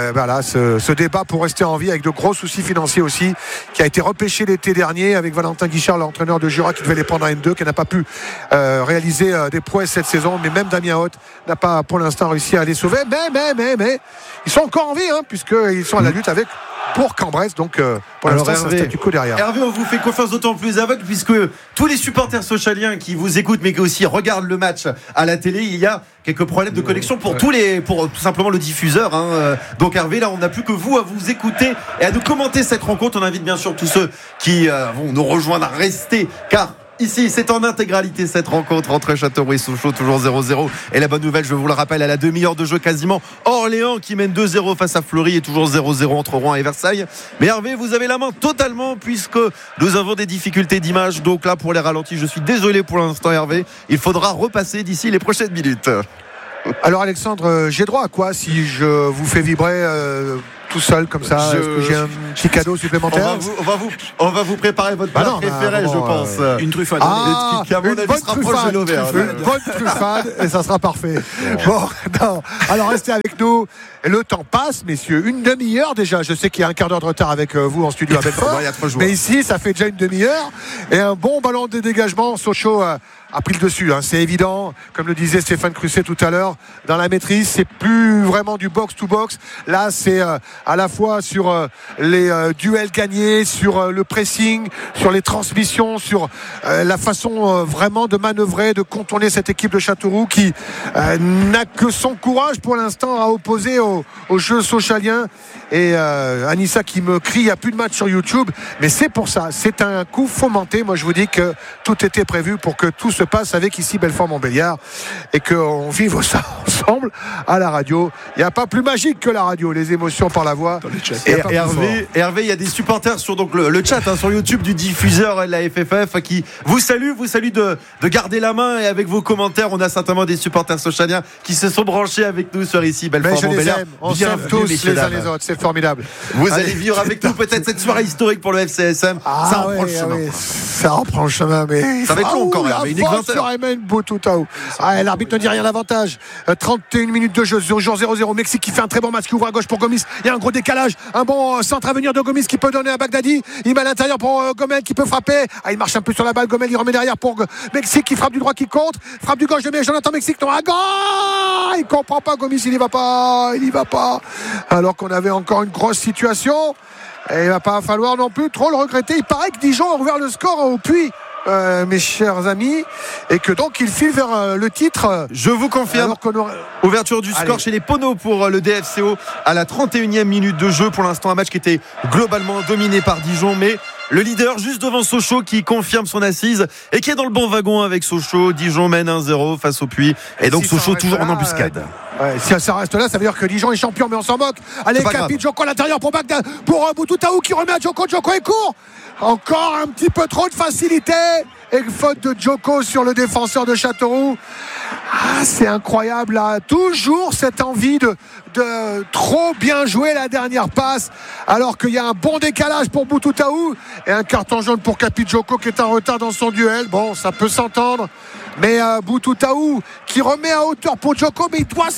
se débat pour rester en vie avec de gros soucis financiers aussi, qui a été repêché l'été dernier avec Valentin Guichard, l'entraîneur de Jura, qui devait les prendre en N2, qui n'a pas pu réaliser des prouesses cette saison, mais même Damien Haute n'a pas pour l'instant réussi à les sauver, mais ils sont encore en vie, puisqu'ils sont à la lutte avec Bourg-en-Bresse, donc pour l'instant c'est un statu quo derrière. Hervé, on vous fait confiance d'autant plus aveugle puisque tous les supporters sochaliens qui vous écoutent mais qui aussi regardent le match à la télé, il y a quelques problèmes de connexion pour tout simplement le diffuseur, donc Hervé, là on n'a plus que vous à vous écouter et à nous commenter cette rencontre. On invite bien sûr tous ceux qui vont nous rejoindre à rester, car ici, c'est en intégralité cette rencontre entre Châteauroux et Sochaux, toujours 0-0. Et la bonne nouvelle, je vous le rappelle, à la demi-heure de jeu quasiment, Orléans qui mène 2-0 face à Fleury et toujours 0-0 entre Rouen et Versailles. Mais Hervé, vous avez la main totalement puisque nous avons des difficultés d'image. Donc là, pour les ralentis, je suis désolé pour l'instant, Hervé. Il faudra repasser d'ici les prochaines minutes. Alors Alexandre, j'ai droit à quoi si je vous fais vibrer tout seul comme ça? Est-ce que j'ai un petit cadeau supplémentaire? On va vous préparer votre plat préféré, je pense. Une truffade. Une bonne truffade, une bonne truffade et ça sera parfait. Bon, non. Alors restez avec nous. Le temps passe, messieurs. Une demi-heure déjà. Je sais qu'il y a un quart d'heure de retard avec vous en studio à Belfort. Mais ici, ça fait déjà une demi-heure. Et un bon ballon de dégagement. Sochaux a pris le dessus, hein. C'est évident, comme le disait Stéphane Crusset tout à l'heure, dans la maîtrise, c'est plus vraiment du box-to-box. Là, c'est à la fois sur les duels gagnés, sur le pressing, sur les transmissions, sur la façon vraiment de manœuvrer, de contourner cette équipe de Châteauroux qui n'a que son courage pour l'instant à opposer au jeu sochalien. Et Anissa qui me crie, il n'y a plus de match sur YouTube, mais c'est pour ça, c'est un coup fomenté. Moi je vous dis que tout était prévu pour que tout se passe avec ici Belfort-Montbéliard et qu'on vive ça ensemble à la radio. Il n'y a pas plus magique que la radio, les émotions par la voix. Et Hervé, il y a des supporters sur donc le chat sur YouTube du diffuseur de la FFF qui vous salue de garder la main, et avec vos commentaires, on a certainement des supporters sochaliens qui se sont branchés avec nous sur ici Belfort-Montbéliard. On s'aime tous les uns les autres, c'est formidable. Vous allez vivre avec nous peut-être cette soirée historique pour le FCSM. Ça reprend le chemin. Ça reprend le chemin, mais ça va être long encore, Hervé. L'arbitre ne dit rien d'avantage. 31 minutes de jeu, 0-0. Mexique qui fait un très bon match, qui ouvre à gauche pour Gomis. Il y a un gros décalage, un bon centre à venir de Gomis qui peut donner à Bagdadi. Il met à l'intérieur pour Gomel qui peut frapper. Il marche un peu sur la balle. Gomel, il remet derrière pour Mexique qui frappe du droit, qui contre. Frappe du gauche de Jonathan Mexique. Non, à gauche. Il comprend pas. Gomis, il y va pas. Alors qu'on avait encore une grosse situation. Et il va pas falloir non plus trop le regretter. Il paraît que Dijon a ouvert le score au puits. Mes chers amis, et que donc il file vers le titre. Je vous confirme, ouverture du score chez les Poneaux pour le DFCO à la 31e minute de jeu. Pour l'instant, un match qui était globalement dominé par Dijon, mais le leader juste devant Sochaux qui confirme son assise et qui est dans le bon wagon avec Sochaux. Dijon mène 1-0 face au Puy, et donc si Sochaux toujours en embuscade. Si ça reste là, ça veut dire que Dijon est champion, mais on s'en moque. Allez, Capi, Djoko à l'intérieur pour Bagdad, pour Boutouttaou qui remet à Djoko est court. Encore un petit peu trop de facilité et faute de Djoko sur le défenseur de Châteauroux. C'est incroyable là. Toujours cette envie de trop bien jouer la dernière passe, alors qu'il y a un bon décalage pour Boutouttaou et un carton jaune pour Capi Djoko qui est en retard dans son duel. Bon, ça peut s'entendre, mais Boutouttaou qui remet à hauteur pour Djoko, mais il doit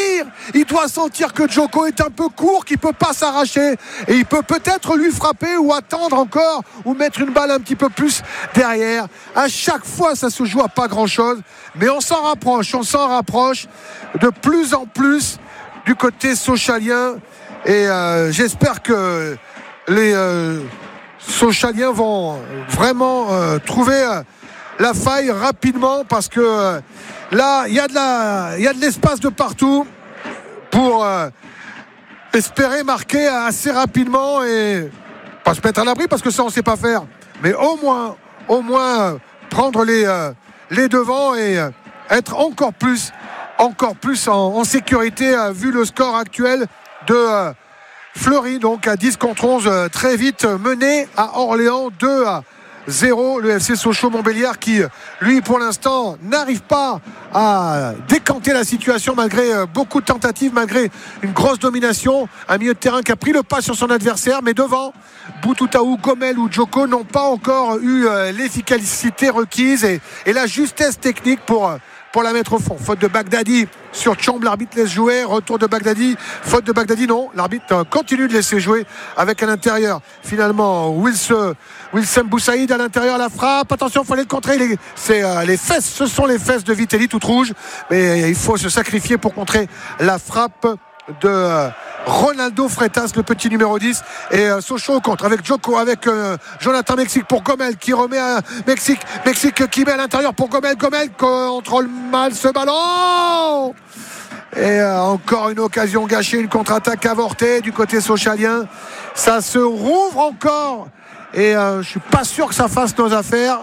sentir que Djoko est un peu court, qu'il peut pas s'arracher, et il peut peut-être lui frapper ou attendre encore ou mettre une balle un petit peu plus derrière. À chaque fois ça se joue à pas grand chose, mais on s'en rapproche de plus en plus du côté sochalien, et j'espère que les Sochaliens vont vraiment trouver la faille rapidement, parce que là il y a de l'espace de partout pour espérer marquer assez rapidement et pas se mettre à l'abri, parce que ça on sait pas faire, mais au moins prendre les devants et être encore plus en sécurité, vu le score actuel de Fleury, donc à 10 contre 11, très vite mené à Orléans 2-0. Le FC Sochaux-Montbéliard qui, lui, pour l'instant, n'arrive pas à décanter la situation malgré beaucoup de tentatives, malgré une grosse domination. Un milieu de terrain qui a pris le pas sur son adversaire, mais devant, Boutouttaou, Gomel ou Djoko n'ont pas encore eu l'efficacité requise et la justesse technique pour la mettre au fond. Faute de Bagdadi sur Tchomb, l'arbitre laisse jouer. Retour de Bagdadi, faute de Bagdadi, non, l'arbitre continue de laisser jouer avec à l'intérieur finalement Wilson Boussaïd à l'intérieur, la frappe, attention, il faut aller le contrer, les fesses, ce sont les fesses de Vitelli toutes rouges, mais il faut se sacrifier pour contrer la frappe de Ronaldo Freitas, le petit numéro 10, et Sochaux contre avec Djoko, avec Jonathan Mexique pour Gomel qui remet à Mexique qui met à l'intérieur pour Gomel contrôle mal ce ballon, et encore une occasion gâchée, une contre-attaque avortée du côté sochalien. Ça se rouvre encore, et je suis pas sûr que ça fasse nos affaires.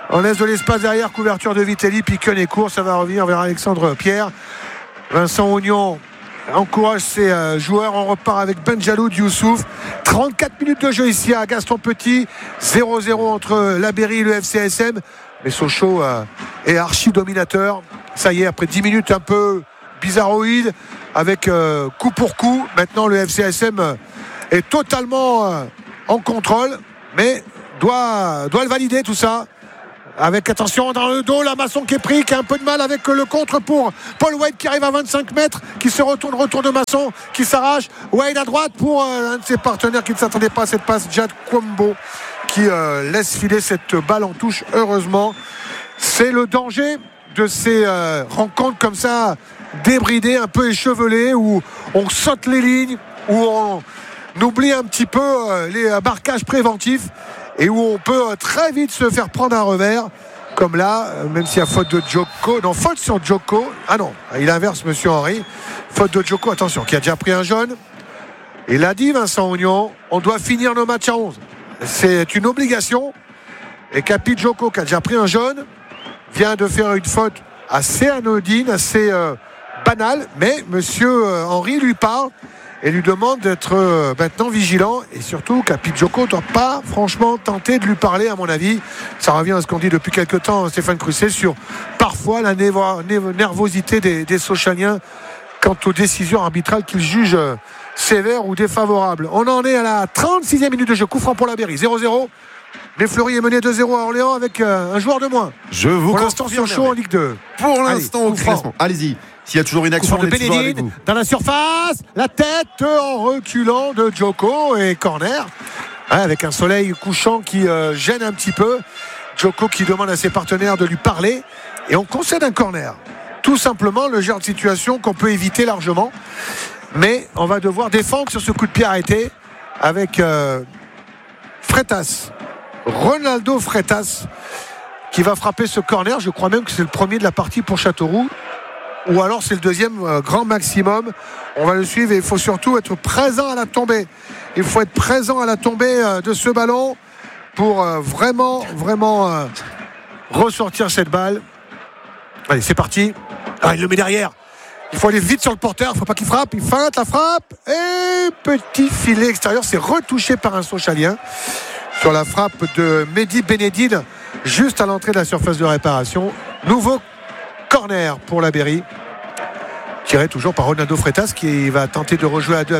On laisse de l'espace derrière, couverture de Vitelli, Piquen et court, ça va revenir vers Alexandre Pierre. Vincent Oignon encourage ses joueurs. On repart avec Benjaloud Youssouf. 34 minutes de jeu ici à Gaston Petit. 0-0 entre la Berry et le FCSM. Mais Sochaux est archi dominateur. Ça y est, après 10 minutes un peu bizarroïdes, avec coup pour coup. Maintenant, le FCSM est totalement en contrôle, mais doit le valider tout ça. Avec, attention, dans le dos, la Masson qui est pris, qui a un peu de mal avec le contre pour Paul Wade qui arrive à 25 mètres, qui se retourne, retour de Masson, qui s'arrache. Wade à droite pour un de ses partenaires qui ne s'attendait pas à cette passe, Jad Kwambo, qui laisse filer cette balle en touche, heureusement. C'est le danger de ces rencontres comme ça, débridées, un peu échevelées, où on saute les lignes, où on oublie un petit peu les marquages préventifs, et où on peut très vite se faire prendre un revers, comme là, même s'il y a faute de Djoko. Non, faute sur Djoko. Ah non, il inverse Monsieur Henry. Faute de Djoko, attention, qui a déjà pris un jaune. Il a dit, Vincent Oignon, on doit finir nos matchs à 11. C'est une obligation. Et Capi Djoko, qui a déjà pris un jaune, vient de faire une faute assez anodine, assez banale. Mais Monsieur Henry lui parle et lui demande d'être maintenant vigilant, et surtout Capi Djoko ne doit pas franchement tenter de lui parler, à mon avis. Ça revient à ce qu'on dit depuis quelque temps, Stéphane Crusset, sur parfois la nervosité des Sochaliens quant aux décisions arbitrales qu'ils jugent sévères ou défavorables. On en est à la 36e minute de jeu, coup franc pour la Berry, 0-0. Mais Fleury est mené 2-0 à Orléans avec un joueur de moins. Je vous pour l'instant, Sochaux en Ligue 2. Pour l'instant, au classement. Allez-y. S'il y a toujours une action, de Bénédine dans la surface, la tête en reculant de Djoko et corner, avec un soleil couchant qui gêne un petit peu. Djoko qui demande à ses partenaires de lui parler, et on concède un corner. Tout simplement le genre de situation qu'on peut éviter largement, mais on va devoir défendre sur ce coup de pied arrêté avec Freitas, Ronaldo Freitas, qui va frapper ce corner. Je crois même que c'est le premier de la partie pour Châteauroux, ou alors c'est le deuxième grand maximum. On va le suivre, et il faut surtout être présent à la tombée. Il faut être présent à la tombée de ce ballon pour vraiment ressortir cette balle. Allez, c'est parti. Il le met derrière. Il faut aller vite sur le porteur, il ne faut pas qu'il frappe. Il feinte la frappe, et petit filet extérieur. C'est retouché par un Sochalien sur la frappe de Mehdi Benedine, juste à l'entrée de la surface de réparation. Nouveau corner pour la Berry, tiré toujours par Ronaldo Freitas, qui va tenter de rejouer à deux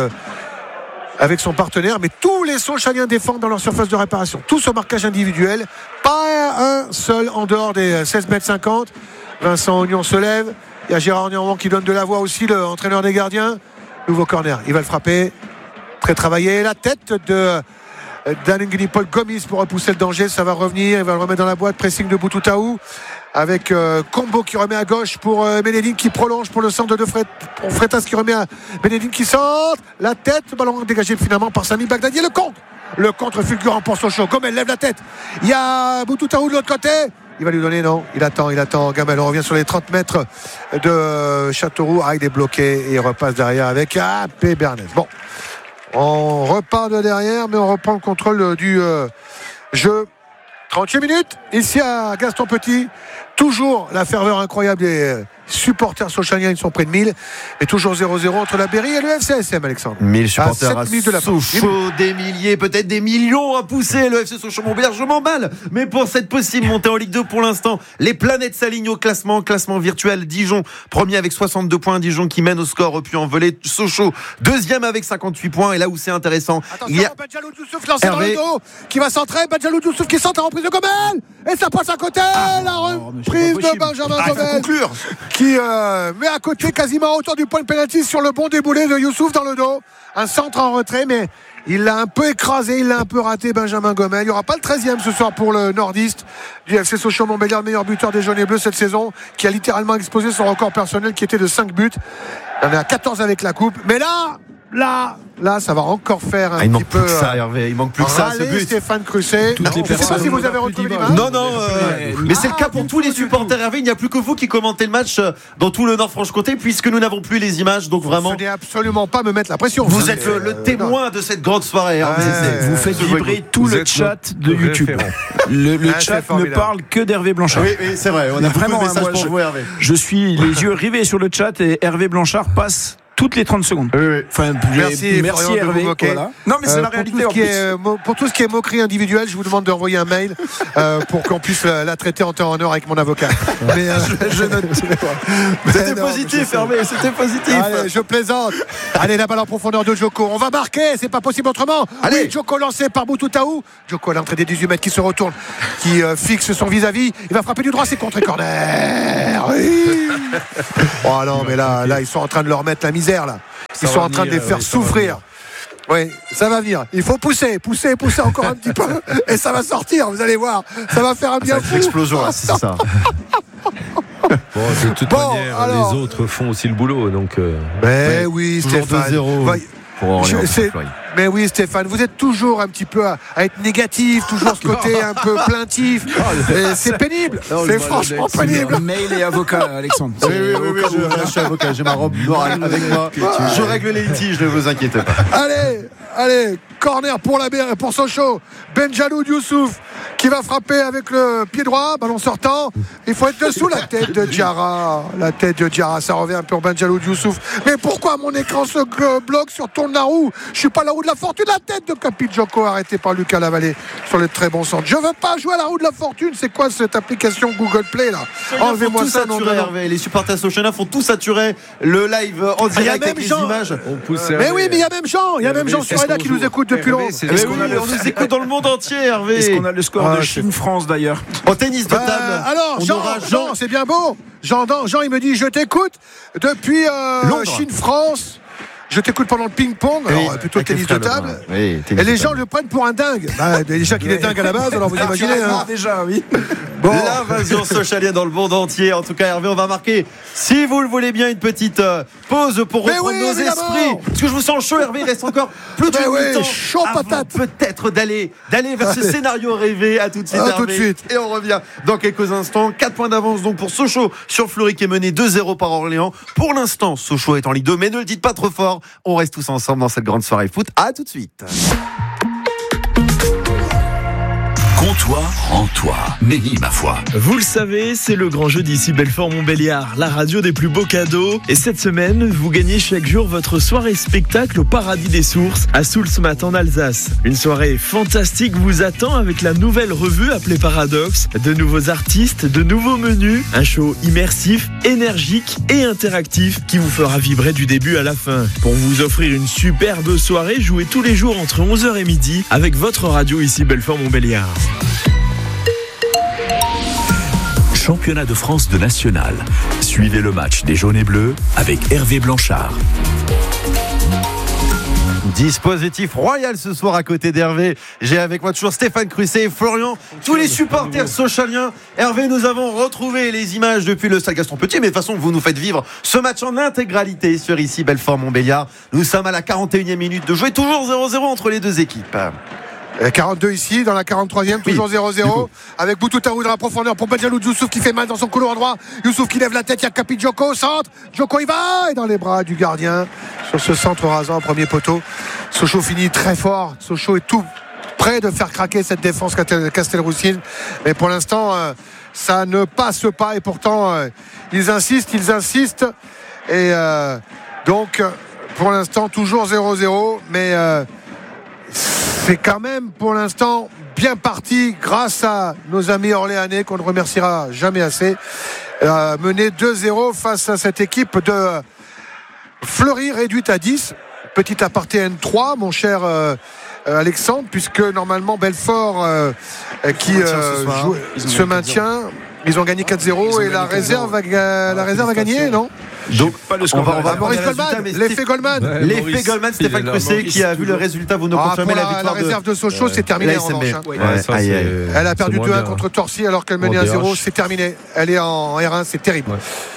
avec son partenaire. Mais tous les Sochaliens défendent dans leur surface de réparation, tous au marquage individuel, pas un seul en dehors des 16,50 m. Vincent Oignon se lève, il y a Gérard Néanmoins qui donne de la voix aussi, l'entraîneur des gardiens. Nouveau corner, il va le frapper, très travaillé, la tête de Danengini Paul Gomis pour repousser le danger. Ça va revenir, il va le remettre dans la boîte, pressing de Boutouttaou avec Combo qui remet à gauche pour Benedine qui prolonge pour le centre de Freitas qui remet à Benedine qui centre, la tête, ballon dégagé finalement par Sami Bagdadi, et le contre fulgurant pour Sochaux. Gomel lève la tête, il y a Boutouttaou de l'autre côté, il va lui donner, non, il attend Gamel, on revient sur les 30 mètres de Châteauroux. Il est bloqué et il repasse derrière avec AP Bernès. Bon, on repart de derrière, mais on reprend le contrôle du jeu. 38 minutes ici à Gaston Petit. Toujours la ferveur incroyable des supporters sochaliens, ils sont près de 1000, mais toujours 0-0 entre la Berry et le FCSM, Alexandre. 1000 supporters à Sochaux, des milliers, peut-être des millions à pousser le FC Sochaux-Montbéliard. Je m'emballe, mais pour cette possible montée en Ligue 2, pour l'instant, les planètes s'alignent au classement virtuel. Dijon premier avec 62 points, Dijon qui mène au score au Puy-en-Velay. Sochaux deuxième avec 58 points, et là où c'est intéressant, attention, il y a Benjaloud Youssouf lancé dans le dos, qui va centrer, Benjaloud Youssouf qui centre en reprise de Gomel, et ça passe à côté, la reprise de Benjamin Gomel, qui met à côté, quasiment à hauteur du point de pénalty, sur le bon déboulé de Youssouf dans le dos. Un centre en retrait, mais il l'a un peu écrasé, il l'a un peu raté, Benjamin Gomel. Il n'y aura pas le 13e ce soir pour le nordiste du FC Sochaux-Montbéliard, le meilleur buteur des jaunes et bleus cette saison, qui a littéralement explosé son record personnel qui était de 5 buts. Il en est à 14 avec la coupe, mais là Là, ça va encore faire un il manque petit plus peu. que ça, Hervé. Il manque plus que ça, ce but. Stéphane Crusset. Toutes les Je ne sais pas personnes si vous avez retrouvé l'image. Non, mais c'est le cas pour tous les supporters, Hervé. Il n'y a plus que vous qui commentez le match dans tout le Nord-Franche-Comté, puisque nous n'avons plus les images. Donc vraiment, Ce n'est absolument pas me mettre la pression. vous êtes le témoin de cette grande soirée, Hervé. Vous faites vibrer tout le chat de YouTube. Le chat ne parle que d'Hervé Blanchard. Oui, c'est vrai. On a Vraiment, beaucoup de messages moi, pour vous, Hervé. Je suis les yeux rivés sur le chat et Hervé Blanchard passe toutes les 30 secondes. Oui. Enfin, Merci Florian, de Hervé. vous moquer. Voilà. Non, mais c'est la réalité en plus. Pour tout ce qui est moquerie individuelle, je vous demande d'envoyer un mail pour qu'on puisse la traiter en temps et en heure avec mon avocat. Mais je note. C'était positif, Hervé. C'était positif. Allez, je plaisante. Allez, la balle en profondeur de Djoko. On va marquer, c'est pas possible autrement. Allez. Oui, Djoko lancé par Boutoutaou. Djoko à l'entrée des 18 mètres qui se retourne, qui fixe son vis-à-vis. Il va frapper du droit, c'est contre corner. Oui. Oh non, mais là, ils sont en train de leur mettre la misère là. Ils sont en train de les faire souffrir. Oui, ça va venir. Il faut pousser encore un petit peu. Et ça va sortir, vous allez voir. Ça va faire un bien fou. L'explosion, là, c'est ça. Bon, de toute manière, alors... les autres font aussi le boulot. Donc, mais oui, Stéphane. 2-0 pour Orléans. Mais oui, Stéphane, vous êtes toujours un petit peu à être négatif, toujours ce côté un peu plaintif. C'est pénible. C'est franchement pénible. Mail et avocat, Alexandre. Oui, je suis avocat. J'ai ma robe noire avec moi. Je règle les litiges, ne vous inquiétez pas. Allez, corner pour Sochaux. Benjalou Youssouf qui va frapper avec le pied droit, ballon sortant. Il faut être dessous la tête de Diarra. Ça revient un peu en Benjalou Youssouf. Mais pourquoi mon écran se bloque sur Tourne la roue? Je suis pas la roue de la fortune. La tête de Capi Djoko arrêtée par Lucas Lavallée sur le très bon centre. Je veux pas jouer à la roue de la fortune. C'est quoi cette application Google Play là? Enlevez-moi ça, non. Les supporters Sochana font tout saturer le live en direct avec les images. Mais oui, mais il y a même Jean. Il y a même Jean Sureda qui nous écoute depuis longtemps. On nous écoute dans le monde entier, Hervé. Est-ce qu'on a le score de Chine-France d'ailleurs? Au tennis de table. Alors, Jean, c'est bien beau. Jean, il me dit je t'écoute depuis Chine-France. Je t'écoute pendant le ping-pong, alors plutôt le tennis de table. Oui, et les gens le prennent pour un dingue. Déjà qu'il est dingue à la base, alors vous imaginez. Déjà, oui. Bon. L'invasion sochalienne dans le monde entier. En tout cas, Hervé, on va marquer, si vous le voulez bien, une petite pause pour reprendre nos esprits. Parce que je vous sens chaud, Hervé. Il reste encore plus de 8 ans. Chaud patate. Peut-être d'aller vers ce scénario rêvé. À tout de suite, Hervé. Tout de suite. Et on revient dans quelques instants. 4 points d'avance donc pour Sochaux sur Fleury qui est mené 2-0 par Orléans. Pour l'instant, Sochaux est en Ligue 2, mais ne le dites pas trop fort. On reste tous ensemble dans cette grande soirée foot. À tout de suite. Comptoir en toi, Nenny ma foi. Vous le savez, c'est le grand jeu d'ici Belfort-Montbéliard, la radio des plus beaux cadeaux. Et cette semaine, vous gagnez chaque jour votre soirée spectacle au Paradis des Sources à Soulsmat en Alsace. Une soirée fantastique vous attend avec la nouvelle revue appelée Paradoxe, de nouveaux artistes, de nouveaux menus, un show immersif, énergique et interactif qui vous fera vibrer du début à la fin. Pour vous offrir une superbe soirée, jouez tous les jours entre 11h et midi avec votre radio ici Belfort-Montbéliard. Championnat de France de National. Suivez le match des jaunes et bleus avec Hervé Blanchard. Dispositif royal ce soir à côté d'Hervé. J'ai avec moi toujours Stéphane Crusset et Florian, tous les supporters sochaliens. Hervé, nous avons retrouvé les images depuis le stade Gaston Petit, mais de toute façon vous nous faites vivre ce match en intégralité sur ici Belfort-Montbéliard. Nous sommes à la 41e minute de jouer, toujours 0-0 entre les deux équipes. 42 ici, dans la 43e, toujours 0-0, avec Boutoutaou dans la profondeur pour Benjalou Youssouf qui fait mal dans son couloir droit. Youssouf qui lève la tête, il y a Capi Djoko au centre. Djoko il va, et dans les bras du gardien sur ce centre rasant, premier poteau. Sochaux finit très fort. Sochaux est tout près de faire craquer cette défense Castelroussine, mais pour l'instant ça ne passe pas, et pourtant ils insistent, et donc pour l'instant toujours 0-0, mais c'est quand même pour l'instant bien parti grâce à nos amis orléanais qu'on ne remerciera jamais assez, mené 2-0 face à cette équipe de Fleury réduite à 10. Petit aparté N3 mon cher Alexandre, puisque normalement Belfort qui se maintient, ils ont gagné 4-0 et la réserve a gagné, non? Donc pas le score. On va Maurice Goldman, l'effet Goldman. L'effet Goldman, Stéphane Crusset qui a vu le résultat, vous nous confirmez la victoire la réserve de Sochaux, c'est terminé en revanche. Elle a perdu 2-1 contre Torcy alors qu'elle menait 1-0, c'est terminé. Elle est en R1, c'est terrible.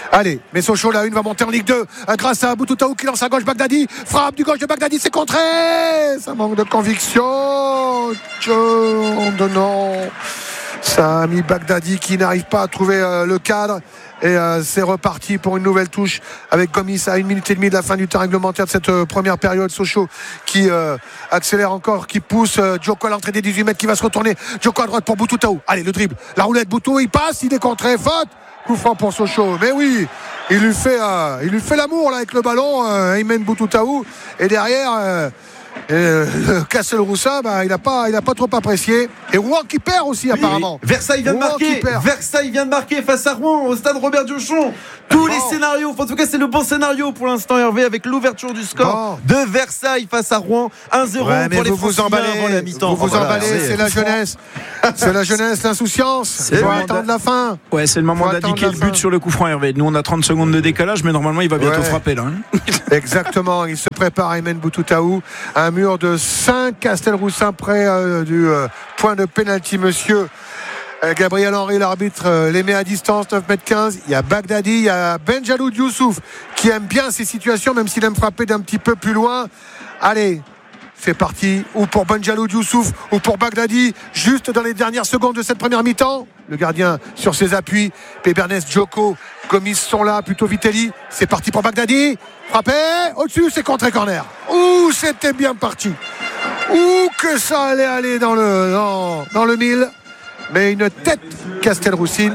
Allez, mais Sochaux, la une va monter en Ligue 2 grâce à Boutoutaou qui lance à gauche. Bagdadi, frappe du gauche de Bagdadi, c'est contré. Ça manque de conviction. Non. Ça a mis Bagdadi qui n'arrive pas à trouver le cadre. Et c'est reparti pour une nouvelle touche avec Gomis à 1 minute et demie de la fin du temps réglementaire de cette première période. Sochaux qui accélère encore, qui pousse Djoko à l'entrée des 18 mètres, qui va se retourner. Djoko à droite pour Boutoutaou. Allez, le dribble, la roulette, Boutou, il passe, il est contré, faute. Coup franc pour Sochaux. Mais oui, il lui fait l'amour là avec le ballon, Aymen Boutoutaou. Et derrière Castelroussin, il n'a pas trop apprécié. Et Rouen qui perd aussi apparemment. Versailles vient de marquer face à Rouen au stade Robert Diochon. Tous les scénarios, en tout cas c'est le bon scénario pour l'instant, Hervé, avec l'ouverture du score de Versailles face à Rouen. 1-0 pour les Franciliens avant la mi-temps. Vous emballez, c'est la jeunesse. C'est la jeunesse, l'insouciance. Il faut attendre la fin. Ouais, c'est le moment d'indiquer le but sur le coup franc, Hervé. Nous on a 30 secondes de décalage, mais normalement il va bientôt frapper là. Exactement, il se prépare, Aymen Boutoutaou. Un mur de 5, Castelroussin près du point de pénalty, monsieur Gabriel Henry, l'arbitre, les met à distance, 9m15. Il y a Bagdadi, il y a Benjaloud Youssouf qui aime bien ces situations, même s'il aime frapper d'un petit peu plus loin. Allez, c'est parti, ou pour Benjaloud Youssouf ou pour Bagdadi, juste dans les dernières secondes de cette première mi-temps. Le gardien sur ses appuis, Pébernes, Djoko, Gomis sont là, plutôt Vitelli. C'est parti pour Bagdadi, frappé, au-dessus, c'est contré corner. Ouh, c'était bien parti. Ouh, que ça allait aller dans le mille. Mais une tête Castelroussine.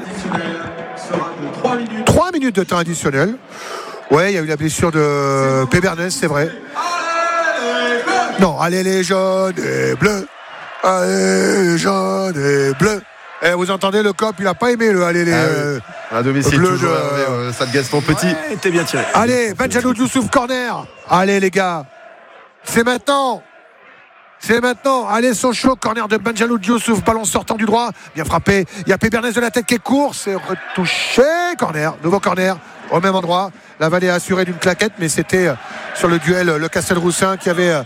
3 minutes de temps additionnel. Ouais, il y a eu la blessure de Pébernes, c'est vrai. Non, allez les jaunes et bleus. Allez les jaunes et bleus. Et vous entendez, le cop, il n'a pas aimé le allez les à domicile toujours ça de Gaston Petit. Ouais, t'es bien tiré. Allez, Benjaloud Youssouf, corner. Allez les gars, c'est maintenant. Allez, Sochaux, corner de Benjaloud Youssouf, ballon sortant du droit, bien frappé. Il y a Pébernes de la tête qui est court, c'est retouché, corner, nouveau corner, au même endroit. La Vallée a assuré d'une claquette, mais c'était sur le duel le Castelroussin qui avait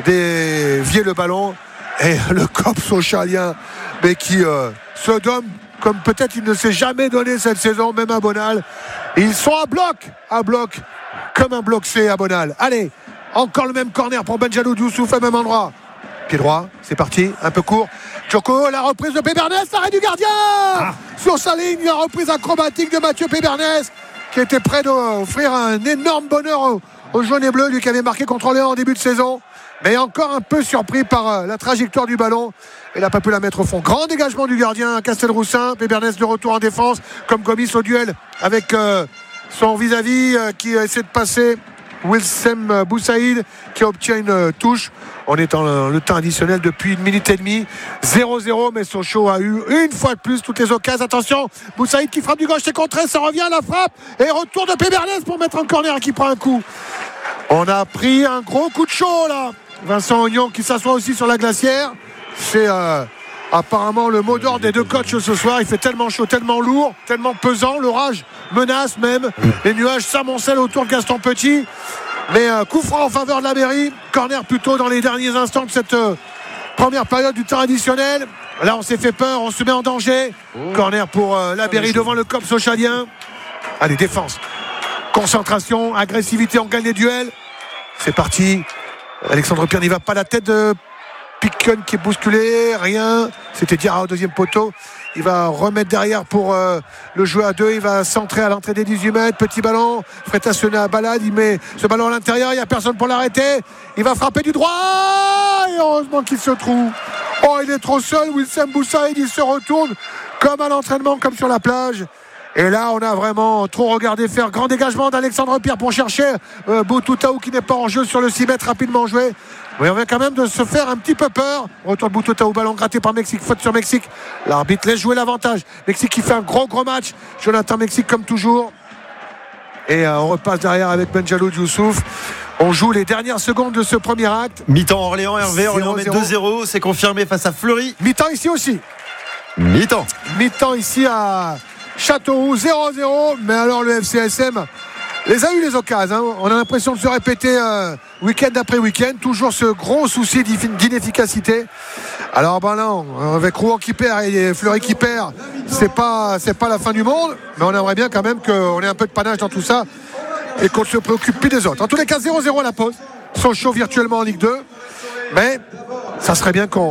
dévié le ballon. Et le cop sochalien, mais qui se donne comme peut-être il ne s'est jamais donné cette saison, même à Bonal. Ils sont à bloc, comme un bloc C à Bonal. Allez, encore le même corner pour Benjaloud Youssouf, au même endroit. Pied droit, c'est parti, un peu court. Djoko, la reprise de Pébernes, l'arrêt du gardien sur sa ligne, la reprise acrobatique de Mathieu Pébernes, qui était prêt d'offrir un énorme bonheur aux jaunes et bleus, lui qui avait marqué contre Léon en début de saison, mais encore un peu surpris par la trajectoire du ballon. Il n'a pas pu la mettre au fond. Grand dégagement du gardien Castelroussin. Pébernes de retour en défense, comme Gomis au duel avec son vis-à-vis qui essaie de passer. Wilsem Boussaïd qui obtient une touche. On est dans le temps additionnel depuis 1 minute et demie. 0-0, mais Sochaux a eu une fois de plus toutes les occasions. Attention, Boussaïd qui frappe du gauche, c'est contré, ça revient à la frappe. Et retour de Pébernes pour mettre un corner qui prend un coup. On a pris un gros coup de chaud là. Vincent Ognon qui s'assoit aussi sur la glacière. C'est apparemment le mot d'ordre des deux coachs ce soir. Il fait tellement chaud, tellement lourd, tellement pesant. L'orage menace même. Les nuages s'amoncellent autour de Gaston Petit. Mais coup franc en faveur de la Mairie. Corner plutôt dans les derniers instants de cette première période du temps additionnel. Là on s'est fait peur, on se met en danger. Corner pour la Mairie devant le COP sochalien. Allez, défense, concentration, agressivité, on gagne les duels. C'est parti. Alexandre Pierre n'y va pas, la tête de Piquen qui est bousculé, rien. C'était Diarra au deuxième poteau. Il va remettre derrière pour le jouer à deux. Il va centrer à l'entrée des 18 mètres. Petit ballon. Frétassionné à balade. Il met ce ballon à l'intérieur. Il n'y a personne pour l'arrêter. Il va frapper du droit. Et heureusement qu'il se trouve. Oh, il est trop seul. Wilsem Boussaïd, il se retourne comme à l'entraînement, comme sur la plage. Et là, on a vraiment trop regardé faire. Grand dégagement d'Alexandre Pierre pour chercher Boutoutaou qui n'est pas en jeu sur le 6 mètres, rapidement joué. Mais on vient quand même de se faire un petit peu peur. Retour de Boutoutaou, ballon gratté par Mexique, faute sur Mexique. L'arbitre laisse jouer l'avantage. Mexique qui fait un gros match. Jonathan Mexique comme toujours. Et on repasse derrière avec Benjaloud Youssouf. On joue les dernières secondes de ce premier acte. Mi-temps Orléans, Hervé. Orléans met 2-0. C'est confirmé face à Fleury. Mi-temps ici aussi. Mi-temps ici à Châteauroux, 0-0. Mais alors le FCSM les a eu les occasions. On a l'impression de se répéter week-end après week-end. Toujours ce gros souci d'inefficacité Alors non, avec Rouen qui perd et Fleury qui perd, c'est pas la fin du monde, mais on aimerait bien quand même qu'on ait un peu de panache dans tout ça et qu'on ne se préoccupe plus des autres. En tous les cas, 0-0 à la pause. Sochaux virtuellement en Ligue 2, mais ça serait bien qu'on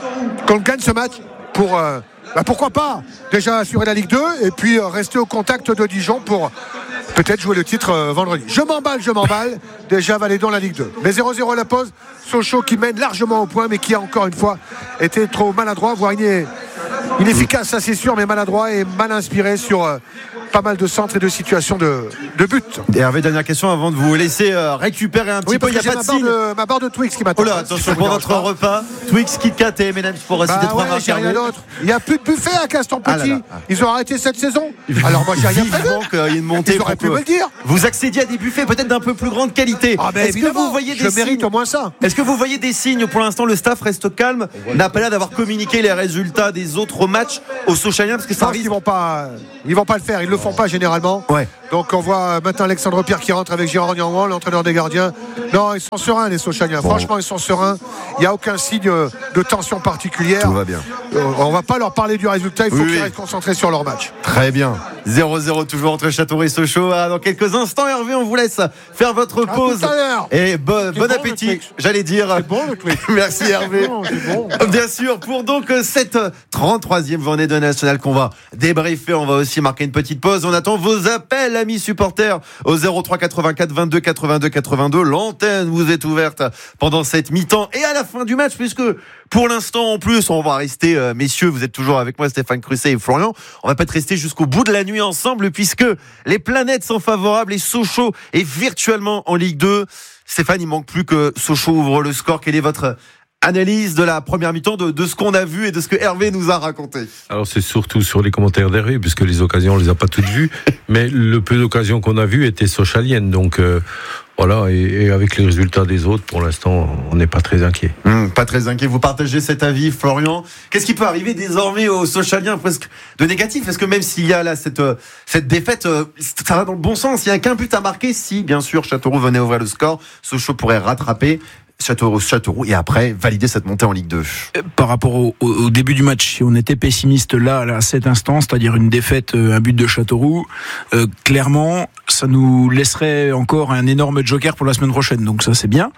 gagne ce match pour pourquoi pas déjà assurer la Ligue 2 et puis rester au contact de Dijon pour peut-être jouer le titre vendredi. Je m'emballe. Déjà Valédon la Ligue 2. Mais 0-0 à la pause. Sochaux qui mène largement au point, mais qui a encore une fois été trop maladroit, voire inefficace, ça c'est sûr, mais maladroit et mal inspiré sur pas mal de centres et de situations de but. Et Hervé, dernière question avant de vous laisser récupérer un petit peu. Il n'y a pas de signe. Ma barre de Twix qui m'attend. Oh là, attention pour votre repas. Twix, Kit Kat et M&M's pour citer trois marques. J'ai rien d'autre. Il n'y a plus de buffet à Castan-Petit. Ils ont arrêté cette saison. Alors moi j'ai rien prévu. Qu'il y ait une montée. Ils auraient pu me le dire. Vous accédiez à des buffets peut-être d'un peu plus grande qualité. Est-ce que vous voyez des signes? Je mérite au moins ça. Est-ce que vous voyez des signes? Pour l'instant, le staff reste calme. N'a pas l'air d'avoir communiqué les résultats des autres matchs aux Sochaliens parce que ça risque. Ils vont pas le faire. Ils le font pas généralement. Ouais. Donc on voit maintenant Alexandre Pierre qui rentre avec Gérard Niangwan, l'entraîneur des gardiens. Non, ils sont sereins les Sochaliens. Bon. Franchement, ils sont sereins. Il n'y a aucun signe de tension particulière. Tout va bien. On va pas leur parler du résultat. Il faut qu'ils restent concentrés sur leur match. Très bien. 0-0 toujours entre Châteauroux et Sochaux. Dans quelques instants, Hervé, on vous laisse faire votre pause. Tout à l'heure. Et bon appétit. J'allais dire. C'est bon le tweet. Merci Hervé. C'est bon. Bien sûr, pour donc cette 33e journée de National qu'on va débriefer, on va aussi marquer une petite pause. On attend vos appels, amis supporters, au 03 84 22 82 82. L'antenne vous est ouverte pendant cette mi-temps et à la fin du match, puisque pour l'instant, en plus, on va rester, messieurs, vous êtes toujours avec moi, Stéphane Crusset et Florian. On va peut-être rester jusqu'au bout de la nuit ensemble, puisque les planètes sont favorables et Sochaux est virtuellement en Ligue 2. Stéphane, il manque plus que Sochaux ouvre le score. Quelle est votre analyse de la première mi-temps, de ce qu'on a vu et de ce que Hervé nous a raconté? Alors c'est surtout sur les commentaires d'Hervé, puisque les occasions on les a pas toutes vues, mais le peu d'occasions qu'on a vues étaient sochaliennes, donc voilà, et avec les résultats des autres, pour l'instant, on n'est pas très inquiet. Pas très inquiet. Vous partagez cet avis, Florian. Qu'est-ce qui peut arriver désormais aux Sochaliens presque de négatif? Parce que même s'il y a là cette défaite, ça va dans le bon sens. Il n'y a qu'un but à marquer. Si, bien sûr, Châteauroux venait ouvrir le score, Sochaux pourrait rattraper. Châteauroux et après valider cette montée en Ligue 2. Par rapport au début du match, si on était pessimiste là à cet instant, c'est-à-dire une défaite, un but de Châteauroux, clairement ça nous laisserait encore un énorme joker pour la semaine prochaine, donc ça c'est bien.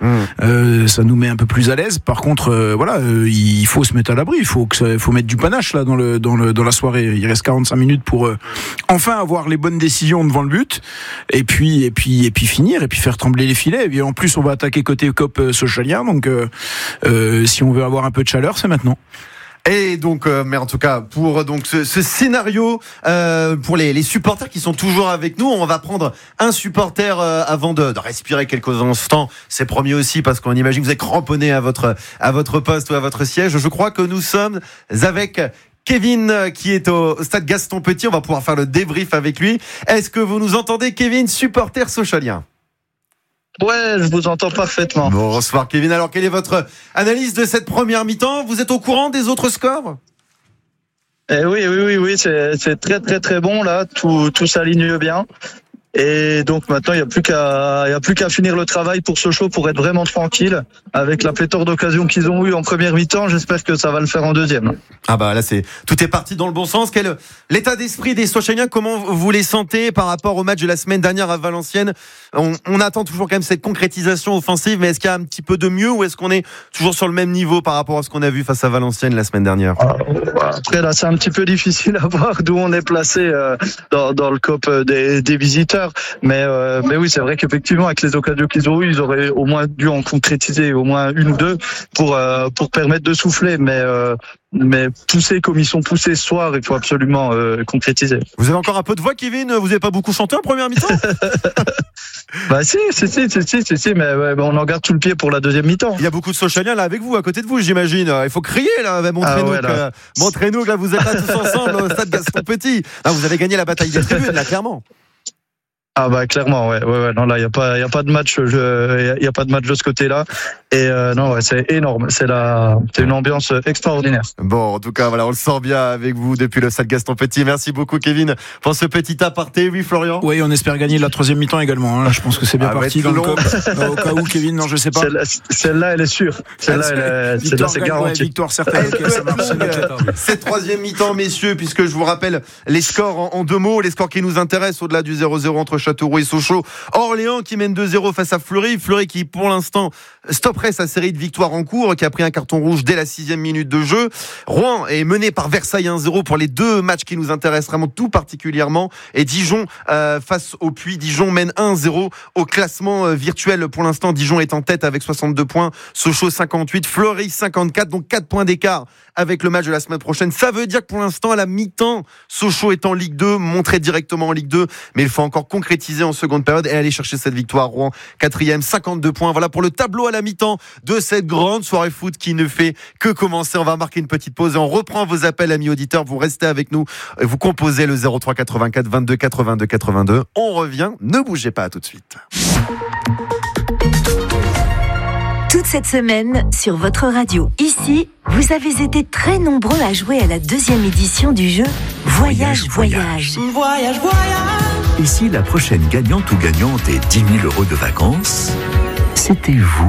Ça nous met un peu plus à l'aise. Par contre voilà, il faut se mettre à l'abri, il faut mettre du panache là dans la soirée. Il reste 45 minutes pour enfin avoir les bonnes décisions devant le but et puis finir et puis faire trembler les filets. Et puis en plus on va attaquer côté COP Sochalien, donc si on veut avoir un peu de chaleur, c'est maintenant. Et donc, mais en tout cas, pour donc ce scénario, pour les supporters qui sont toujours avec nous, on va prendre un supporter avant de respirer quelques instants. C'est promis aussi parce qu'on imagine que vous êtes cramponné à votre poste ou à votre siège. Je crois que nous sommes avec Kevin qui est au stade Gaston Petit. On va pouvoir faire le débrief avec lui. Est-ce que vous nous entendez, Kevin, supporter sochalien? Ouais, je vous entends parfaitement. Bonsoir Kevin, alors quelle est votre analyse de cette première mi-temps? Vous êtes au courant des autres scores? Oui, c'est très très très bon là, tout s'aligne bien. Et donc maintenant, il y a plus qu'à finir le travail pour Sochaux pour être vraiment tranquille avec la pléthore d'occasions qu'ils ont eu en première mi-temps. J'espère que ça va le faire en deuxième. Ah bah là tout est parti dans le bon sens. Quel l'état d'esprit des Sochaliens, comment vous les sentez par rapport au match de la semaine dernière à Valenciennes? On attend toujours quand même cette concrétisation offensive, mais est-ce qu'il y a un petit peu de mieux ou est-ce qu'on est toujours sur le même niveau par rapport à ce qu'on a vu face à Valenciennes la semaine dernière? Après là, c'est un petit peu difficile à voir d'où on est placé dans le COP des visiteurs. Mais oui, c'est vrai qu'effectivement, avec les occasions qu'ils ont eues, ils auraient au moins dû en concrétiser au moins une ou deux pour permettre de souffler. Mais pousser comme ils sont poussés ce soir, il faut absolument concrétiser. Vous avez encore un peu de voix, Kevin? Vous n'avez pas beaucoup chanté en première mi-temps? Bah si, mais on en garde tout le pied pour la deuxième mi-temps. Il y a beaucoup de Sochaliens là avec vous, à côté de vous, j'imagine. Il faut crier là, montrez-nous que là vous êtes là tous ensemble au stade Gaston Petit. Vous avez gagné la bataille des tribunes là, clairement. Ah bah clairement, ouais. Non, là, il y a pas de match, il y a pas de match de ce côté-là. Et non, ouais, c'est énorme. C'est une ambiance extraordinaire. Bon, en tout cas, voilà, on le sent bien avec vous depuis le stade Gaston Petit. Merci beaucoup, Kevin, pour ce petit aparté. Oui, Florian. Oui, on espère gagner la 3e mi-temps également. Hein. Je pense que c'est bien parti dans le COP. Au cas où, Kevin, non, je sais pas. Celle-là, elle est sûre. Celle-là, c'est garanti. Victoire certaine. Okay, ça marche. Cette 3e mi-temps, messieurs, puisque je vous rappelle les scores en 2 mots, les scores qui nous intéressent au-delà du 0-0 entre Châteauroux et Sochaux. Orléans qui mène 2-0 face à Fleury. Fleury qui, pour l'instant, stopperait sa série de victoires en cours, qui a pris un carton rouge dès la 6e minute de jeu. Rouen est mené par Versailles 1-0 pour les 2 matchs qui nous intéressent vraiment tout particulièrement. Et Dijon face au Puy. Dijon mène 1-0 au classement virtuel. Pour l'instant, Dijon est en tête avec 62 points. Sochaux 58, Fleury 54, donc 4 points d'écart avec le match de la semaine prochaine. Ça veut dire que pour l'instant, à la mi-temps, Sochaux est en Ligue 2, montré directement en Ligue 2, mais il faut encore concrétiser en seconde période et aller chercher cette victoire. Rouen 4e, 52 points. Voilà pour le tableau à la mi-temps de cette grande soirée foot qui ne fait que commencer. On va marquer une petite pause et on reprend vos appels, amis auditeurs. Vous restez avec nous, vous composez le 03 84 22 82 82. On revient, ne bougez pas, à tout de suite. Toute cette semaine, sur votre radio, ici, vous avez été très nombreux à jouer à la 2e édition du jeu Voyage. Et si la prochaine gagnante ou gagnante est 10 000 € de vacances, c'était vous.